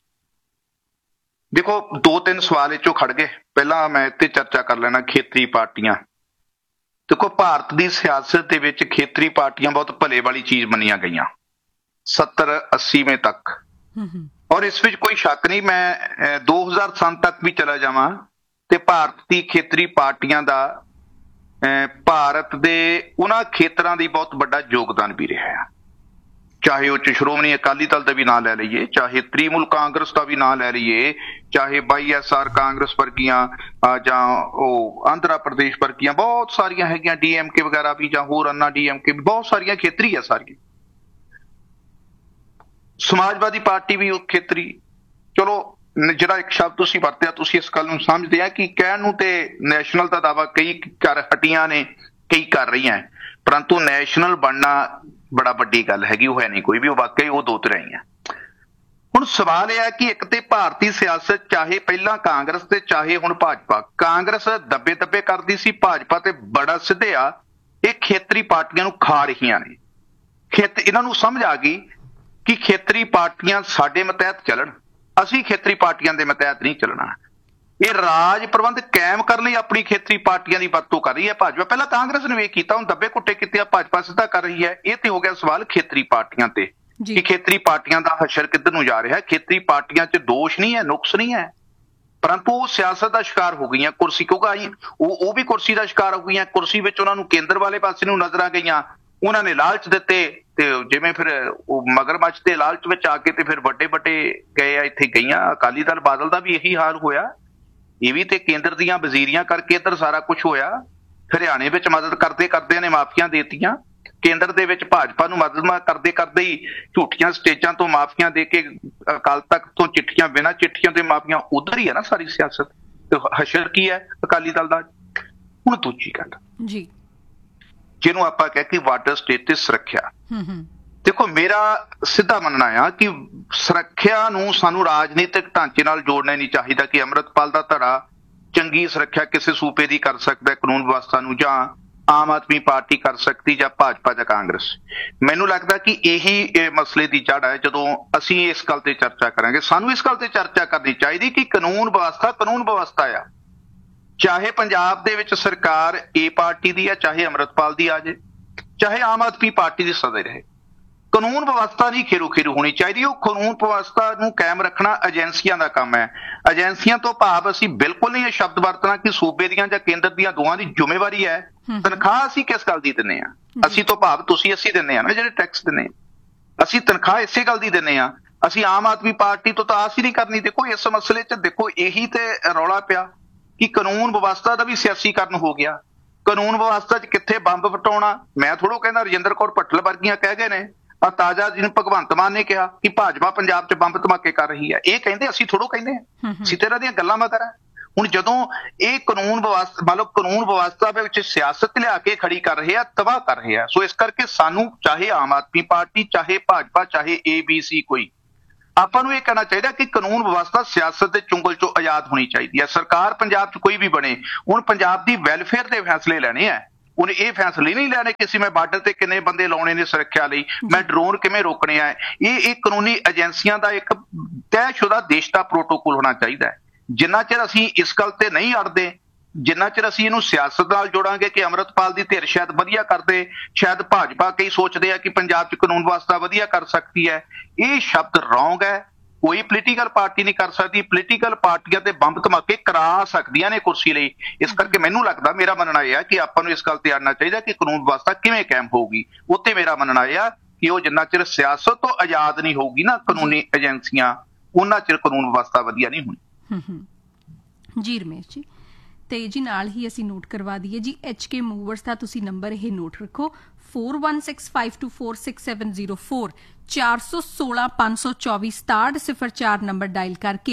ਦੇਖੋ, ਦੋ ਤਿੰਨ ਸਵਾਲ ਇਹ ਚੋਂ ਖੜ ਗਏ। ਪਹਿਲਾਂ ਮੈਂ ਇੱਥੇ ਚਰਚਾ ਕਰ ਲੈਣਾ ਖੇਤਰੀ ਪਾਰਟੀਆਂ। ਦੇਖੋ, ਭਾਰਤ ਦੀ ਸਿਆਸਤ ਦੇ ਵਿੱਚ ਖੇਤਰੀ ਪਾਰਟੀਆਂ ਬਹੁਤ ਭਲੇ ਵਾਲੀ ਚੀਜ਼ ਮੰਨੀਆਂ ਗਈਆਂ ਸੱਤਰ ਅੱਸੀਵੇਂ ਤੱਕ, ਔਰ ਇਸ ਵਿੱਚ ਕੋਈ ਸ਼ੱਕ ਨਹੀਂ। ਮੈਂ ਦੋ ਹਜ਼ਾਰ ਸੰਨ ਤੱਕ ਵੀ ਚਲਾ ਜਾਵਾਂ ਤੇ ਭਾਰਤ ਦੀ ਖੇਤਰੀ ਪਾਰਟੀਆਂ ਦਾ ਭਾਰਤ ਦੇ ਉਹਨਾਂ ਖੇਤਰਾਂ ਦੀ ਬਹੁਤ ਵੱਡਾ ਯੋਗਦਾਨ ਵੀ ਰਿਹਾ ਹੈ। ਚਾਹੇ ਉਹ ਚ ਸ਼੍ਰੋਮਣੀ ਅਕਾਲੀ ਦਲ ਦਾ ਵੀ ਨਾਂ ਲੈ ਲਈਏ, ਚਾਹੇ ਤ੍ਰਿਣਮੂਲ ਕਾਂਗਰਸ ਦਾ ਵੀ ਨਾਂ ਲੈ ਲਈਏ, ਚਾਹੇ ਵਾਈ ਐਸ ਆਰ ਕਾਂਗਰਸ ਵਰਗੀਆਂ ਜਾਂ ਉਹ ਆਂਧਰਾ ਪ੍ਰਦੇਸ਼ ਵਰਗੀਆਂ ਬਹੁਤ ਸਾਰੀਆਂ ਹੈਗੀਆਂ, ਡੀ ਐਮ ਕੇ ਵਗੈਰਾ ਵੀ, ਜਾਂ ਹੋਰ ਅੰਨਾ ਡੀ ਐਮ ਕੇ ਵੀ, ਬਹੁਤ ਸਾਰੀਆਂ ਖੇਤਰੀ ਆ ਸਾਰੀਆਂ। ਸਮਾਜਵਾਦੀ ਪਾਰਟੀ ਵੀ ਉਹ ਖੇਤਰੀ। ਚਲੋ, ਜਿਹੜਾ ਇੱਕ ਸ਼ਬਦ ਤੁਸੀਂ ਵਰਤਿਆ, ਤੁਸੀਂ ਇਸ ਗੱਲ ਨੂੰ ਸਮਝਦੇ ਆ ਕਿ ਕਹਿਣ ਨੂੰ ਤੇ ਨੈਸ਼ਨਲ ਦਾ ਦਾਅਵਾ ਕਈ ਕਰ ਹਟੀਆਂ ਨੇ, ਕਈ ਕਰ ਰਹੀਆਂ, ਪਰੰਤੂ ਨੈਸ਼ਨਲ ਬਣਨਾ ਬੜਾ ਵੱਡੀ ਗੱਲ ਹੈਗੀ, ਉਹ ਹੈ ਨਹੀਂ ਕੋਈ ਵੀ, ਉਹ ਵਾਕਈ ਉਹ ਦੋ ਤਰ੍ਹਾਂ ਹੀ ਆ। ਹੁਣ ਸਵਾਲ ਇਹ ਹੈ ਕਿ ਇੱਕ ਤੇ ਭਾਰਤੀ ਸਿਆਸਤ, ਚਾਹੇ ਪਹਿਲਾਂ ਕਾਂਗਰਸ ਤੇ ਚਾਹੇ ਹੁਣ ਭਾਜਪਾ, ਕਾਂਗਰਸ ਦੱਬੇ ਦੱਬੇ ਕਰਦੀ ਸੀ, ਭਾਜਪਾ ਤੇ ਬੜਾ ਸਿੱਧਿਆ ਇਹ ਖੇਤਰੀ ਪਾਰਟੀਆਂ ਨੂੰ ਖਾ ਰਹੀਆਂ ਨੇ। ਖੇਤ ਇਹਨਾਂ ਨੂੰ ਸਮਝ ਆ ਗਈ ਕਿ ਖੇਤਰੀ ਪਾਰਟੀਆਂ ਸਾਡੇ ਮਤਹਿਤ ਚੱਲਣ, ਅਸੀਂ ਖੇਤਰੀ ਪਾਰਟੀਆਂ ਦੇ ਮਤਹਿਤ ਨਹੀਂ ਚੱਲਣਾ। ਇਹ ਰਾਜ ਪ੍ਰਬੰਧ ਕਾਇਮ ਕਰਨ ਲਈ ਆਪਣੀ ਖੇਤਰੀ ਪਾਰਟੀਆਂ ਦੀ ਵਰਤੋਂ ਕਰ ਰਹੀ ਹੈ ਭਾਜਪਾ। ਪਹਿਲਾਂ ਕਾਂਗਰਸ ਨੇ ਇਹ ਕੀਤਾ, ਹੁਣ ਦੱਬੇ ਕੁੱਟੇ ਕੀਤੇ, ਭਾਜਪਾ ਸਿੱਧਾ ਕਰ ਰਹੀ ਹੈ। ਇਹ ਤੇ ਹੋ ਗਿਆ ਸਵਾਲ ਖੇਤਰੀ ਪਾਰਟੀਆਂ ਤੇ ਕਿ ਖੇਤਰੀ ਪਾਰਟੀਆਂ ਦਾ ਹਸ਼ਰ ਕਿੱਧਰ ਨੂੰ ਜਾ ਰਿਹਾ। ਖੇਤਰੀ ਪਾਰਟੀਆਂ 'ਚ ਦੋਸ਼ ਨਹੀਂ ਹੈ, ਨੁਕਸ ਨਹੀਂ ਹੈ, ਪਰੰਤੂ ਉਹ ਸਿਆਸਤ ਦਾ ਸ਼ਿਕਾਰ ਹੋ ਗਈਆਂ। ਕੁਰਸੀ ਕਿਉਂਕਿ ਉਹ ਉਹ ਵੀ ਕੁਰਸੀ ਦਾ ਸ਼ਿਕਾਰ ਹੋ ਗਈਆਂ। ਕੁਰਸੀ ਵਿੱਚ ਉਹਨਾਂ ਨੂੰ ਕੇਂਦਰ ਵਾਲੇ ਪਾਸੇ ਨੂੰ ਨਜ਼ਰਾਂ ਗਈਆਂ, ਉਹਨਾਂ ਨੇ ਲਾਲਚ ਦਿੱਤੇ ਤੇ ਜਿਵੇਂ ਫਿਰ ਉਹ ਮਗਰਮੱਛ ਦੇ ਲਾਲਚ ਵਿੱਚ ਆ ਕੇ ਤੇ ਫਿਰ ਵੱਡੇ ਵੱਡੇ ਗਏ ਆ, ਇੱਥੇ ਗਈਆਂ। ਅਕਾਲੀ ਦਲ ਬਾਦਲ ਦਾ ਵੀ ਇਹੀ ਹਾਲ ਹੋਇਆ। ਇਹ ਵੀ ਤੇ ਕੇਂਦਰ ਦੀਆਂ ਵਜ਼ੀਰੀਆਂ ਕਰਕੇ ਇੱਧਰ ਸਾਰਾ ਕੁਝ ਹੋਇਆ। ਹਰਿਆਣੇ ਵਿੱਚ ਮਦਦ ਕਰਦੇ ਕਰਦੇ ਨੇ ਮਾਫੀਆਂ ਦੇਤੀਆਂ, ਕੇਂਦਰ ਦੇ ਵਿੱਚ ਭਾਜਪਾ ਨੂੰ ਮਦਦ ਕਰਦੇ ਕਰਦੇ ਹੀ ਝੂਠੀਆਂ ਸਟੇਜਾਂ ਤੋਂ ਮਾਫੀਆਂ ਦੇ ਕੇ ਅਕਾਲ ਤਖਤ ਤੋਂ ਚਿੱਠੀਆਂ, ਬਿਨਾਂ ਚਿੱਠੀਆਂ ਤੇ ਮਾਫੀਆਂ, ਉਧਰ ਹੀ ਹੈ ਨਾ ਸਾਰੀ ਸਿਆਸਤ। ਤੇ ਹਸ਼ਰ ਕੀ ਹੈ ਅਕਾਲੀ ਦਲ ਦਾ। ਹੁਣ ਦੂਜੀ ਗੱਲ ਜੀ, ਜਿਹਨੂੰ ਆਪਾਂ ਕਹਿ ਕੇ ਵਾਟਰ ਸਟੇਟ ਤੇ ਸੁਰੱਖਿਆ। ਦੇਖੋ, ਮੇਰਾ ਸਿੱਧਾ ਮੰਨਣਾ ਆ ਕਿ ਸੁਰੱਖਿਆ ਨੂੰ ਸਾਨੂੰ ਰਾਜਨੀਤਿਕ ਢਾਂਚੇ ਨਾਲ ਜੋੜਨਾ ਨਹੀਂ ਚਾਹੀਦਾ ਕਿ ਅੰਮ੍ਰਿਤਪਾਲ ਦਾ ਧੜਾ ਚੰਗੀ ਸੁਰੱਖਿਆ ਕਿਸੇ ਸੂਬੇ ਦੀ ਕਰ ਸਕਦਾ ਕਾਨੂੰਨ ਵਿਵਸਥਾ ਨੂੰ, ਜਾਂ ਆਮ ਆਦਮੀ ਪਾਰਟੀ ਕਰ ਸਕਦੀ, ਜਾਂ ਭਾਜਪਾ ਜਾਂ ਕਾਂਗਰਸ। ਮੈਨੂੰ ਲੱਗਦਾ ਕਿ ਇਹੀ ਇਹ ਮਸਲੇ ਦੀ ਜੜ ਹੈ। ਜਦੋਂ ਅਸੀਂ ਇਸ ਗੱਲ ਤੇ ਚਰਚਾ ਕਰਾਂਗੇ, ਸਾਨੂੰ ਇਸ ਗੱਲ ਤੇ ਚਰਚਾ ਕਰਨੀ ਚਾਹੀਦੀ ਕਿ ਕਾਨੂੰਨ ਵਿਵਸਥਾ ਕਾਨੂੰਨ ਵਿਵਸਥਾ ਆ। ਚਾਹੇ ਪੰਜਾਬ ਦੇ ਵਿੱਚ ਸਰਕਾਰ ਏ ਪਾਰਟੀ ਦੀ ਆ, ਚਾਹੇ ਅੰਮ੍ਰਿਤਪਾਲ ਦੀ ਆ ਜੇ, ਚਾਹੇ ਆਮ ਆਦਮੀ ਪਾਰਟੀ ਦੀ ਸਦਾ ਰਹੇ, ਕਾਨੂੰਨ ਵਿਵਸਥਾ ਨਹੀਂ ਖੇਰੂ ਖੇਰੂ ਹੋਣੀ ਚਾਹੀਦੀ। ਉਹ ਕਾਨੂੰਨ ਵਿਵਸਥਾ ਨੂੰ ਕਾਇਮ ਰੱਖਣਾ ਏਜੰਸੀਆਂ ਦਾ ਕੰਮ ਹੈ। ਏਜੰਸੀਆਂ ਤੋਂ ਭਾਵ ਅਸੀਂ ਬਿਲਕੁਲ ਨਹੀਂ ਇਹ ਸ਼ਬਦ ਵਰਤਣਾ ਕਿ ਸੂਬੇ ਦੀਆਂ ਜਾਂ ਕੇਂਦਰ ਦੀਆਂ ਦੋਵਾਂ ਦੀ ਜ਼ਿੰਮੇਵਾਰੀ ਹੈ। ਤਨਖਾਹ ਅਸੀਂ ਕਿਸ ਗੱਲ ਦੀ ਦਿੰਦੇ ਹਾਂ? ਅਸੀਂ ਤੋਂ ਭਾਵ ਤੁਸੀਂ ਅਸੀਂ ਦਿੰਦੇ ਹਾਂ ਨਾ, ਜਿਹੜੇ ਟੈਕਸ ਦਿੰਦੇ ਹਾਂ, ਅਸੀਂ ਤਨਖਾਹ ਇਸੇ ਗੱਲ ਦੀ ਦਿੰਦੇ ਹਾਂ। ਅਸੀਂ ਆਮ ਆਦਮੀ ਪਾਰਟੀ ਤੋਂ ਤਾਂ ਆਸ ਹੀ ਨਹੀਂ ਕਰਨੀ। ਦੇਖੋ, ਇਸ ਮਸਲੇ 'ਚ ਦੇਖੋ ਇਹੀ ਤੇ ਰੌਲਾ ਪਿਆ ਕਿ ਕਾਨੂੰਨ ਵਿਵਸਥਾ ਦਾ ਵੀ ਸਿਆਸੀਕਰਨ ਹੋ ਗਿਆ। ਕਾਨੂੰਨ ਵਿਵਸਥਾ 'ਚ ਕਿੱਥੇ ਬੰਬ ਫਟਾਉਣਾ। ਮੈਂ ਥੋੜ੍ਹਾ ਕਹਿੰਦਾ, ਰਜਿੰਦਰ ਕੌਰ ਭੱਟਲ ਵਰਗੀਆਂ ਕਹਿ ਗਏ ਨੇ, ਆ ਤਾਜ਼ਾ ਜਿਹਨੂੰ ਭਗਵੰਤ ਮਾਨ ਨੇ ਕਿਹਾ ਕਿ ਭਾਜਪਾ ਪੰਜਾਬ 'ਚ ਬੰਬ ਧਮਾਕੇ ਕਰ ਰਹੀ ਹੈ। ਇਹ ਕਹਿੰਦੇ, ਅਸੀਂ ਥੋੜ੍ਹਾ ਕਹਿੰਦੇ ਹਾਂ, ਅਸੀਂ ਤੇ ਇਹਨਾਂ ਦੀਆਂ ਗੱਲਾਂ ਮੈਂ ਕਰਾਂ। ਹੁਣ ਜਦੋਂ ਇਹ ਕਾਨੂੰਨ ਵਿਵਸਥਾ ਮੰਨ ਲਓ ਕਾਨੂੰਨ ਵਿਵਸਥਾ ਦੇ ਵਿੱਚ ਸਿਆਸਤ ਲਿਆ ਕੇ ਖੜੀ ਕਰ ਰਹੇ ਆ, ਤਬਾਹ ਕਰ ਰਹੇ ਆ। ਸੋ ਇਸ ਕਰਕੇ ਸਾਨੂੰ ਚਾਹੇ ਆਮ ਆਦਮੀ ਪਾਰਟੀ, ਚਾਹੇ ਭਾਜਪਾ, ਚਾਹੇ ਏ ਬੀ ਸੀ ਕੋਈ, ਆਪਾਂ ਨੂੰ ਇਹ ਕਹਿਣਾ ਚਾਹੀਦਾ ਕਿ ਕਾਨੂੰਨ ਵਿਵਸਥਾ ਸਿਆਸਤ ਦੇ ਚੁੰਗਲ 'ਚੋਂ ਆਜ਼ਾਦ ਹੋਣੀ ਚਾਹੀਦੀ ਹੈ। ਸਰਕਾਰ ਪੰਜਾਬ 'ਚ ਕੋਈ ਵੀ ਬਣੇ, ਹੁਣ ਪੰਜਾਬ ਦੀ ਵੈਲਫੇਅਰ ਦੇ ਫੈਸਲੇ ਲੈਣੇ ਆ। ਉਹਨੇ ਇਹ ਫੈਸਲੇ ਨਹੀਂ ਲੈਣੇ ਕਿ ਅਸੀਂ ਮੈਂ ਬਾਰਡਰ ਤੇ ਕਿੰਨੇ ਬੰਦੇ ਲਾਉਣੇ ਨੇ ਸੁਰੱਖਿਆ ਲਈ, ਮੈਂ ਡਰੋਨ ਕਿਵੇਂ ਰੋਕਣੇ ਆ। ਇਹ ਇਹ ਕਾਨੂੰਨੀ ਏਜੰਸੀਆਂ ਦਾ ਇੱਕ ਤੈਅਸ਼ੁਦਾ ਦੇਸ਼ ਦਾ ਪ੍ਰੋਟੋਕੋਲ ਹੋਣਾ ਚਾਹੀਦਾ ਹੈ। ਜਿੰਨਾ ਚਿਰ ਅਸੀਂ ਇਸ ਗੱਲ ਤੇ ਨਹੀਂ ਅੜਦੇ, ਜਿੰਨਾ ਚਿਰ ਅਸੀਂ ਇਹਨੂੰ ਸਿਆਸਤ ਨਾਲ ਜੋੜਾਂਗੇ ਕਿ ਅੰਮ੍ਰਿਤਪਾਲ ਦੀ ਧਿਰ ਸ਼ਾਇਦ ਵਧੀਆ ਕਰਦੇ, ਸ਼ਾਇਦ ਭਾਜਪਾ ਕਈ ਸੋਚਦੇ ਆ ਕਿ ਪੰਜਾਬ 'ਚ ਕਾਨੂੰਨ ਵਿਵਸਥਾ ਵਧੀਆ ਕਰ ਸਕਦੀ ਹੈ, ਇਹ ਸ਼ਬਦ ਰੌਂਗ ਹੈ। ਕੋਈ ਪੋਲੀਟੀਕਲ ਪਾਰਟੀ ਨਹੀਂ ਕਰ ਸਕਦੀ। ਪੋਲੀਟੀਕਲ ਪਾਰਟੀਆਂ ਤੇ ਬੰਬ ਧਮਾਕੇ ਕਰਾ ਸਕਦੀਆਂ ਨੇ ਕੁਰਸੀ ਲਈ। ਇਸ ਕਰਕੇ ਮੈਨੂੰ ਲੱਗਦਾ, ਮੇਰਾ ਮੰਨਣਾ ਇਹ ਆ ਕਿ ਆਪਾਂ ਨੂੰ ਇਸ ਗੱਲ ਤੇ ਆਉਣਾ ਚਾਹੀਦਾ ਕਿ ਕਾਨੂੰਨ ਵਿਵਸਥਾ ਕਿਵੇਂ ਕਾਇਮ ਹੋਊਗੀ। ਉੱਥੇ ਮੇਰਾ ਮੰਨਣਾ ਇਹ ਆ ਕਿ ਉਹ ਜਿੰਨਾ ਚਿਰ ਸਿਆਸਤ ਤੋਂ ਆਜ਼ਾਦ ਨਹੀਂ ਹੋਊਗੀ ਨਾ ਕਾਨੂੰਨੀ ਏਜੰਸੀਆਂ, ਉਹਨਾਂ ਚਿਰ ਕਾਨੂੰਨ ਵਿਵਸਥਾ ਵਧੀਆ ਨਹੀਂ ਹੋਣੀ। ਜੀ ਰਮੇਸ਼ ਜੀ, ਤੇ ਜੀ ਨਾਲ ਹੀ ਅਸੀਂ ਨੋਟ ਕਰਵਾ ਦਈਏ ਜੀ, ਐਚ ਕੇ ਮੂਵਰਸ ਦਾ ਤੁਸੀਂ ਨੰਬਰ ਇਹ ਨੋਟ ਰੱਖੋ, four one six five two four six seven zero four, ਚਾਰ ਸੌ ਸੋਲਾਂ ਪੰਜ ਸੌ ਚੌਵੀ ਸਤਾਹਠ ਸਿਫਰ ਚਾਰ ਨੰਬਰ ਡਾਇਲ ਕਰਕੇ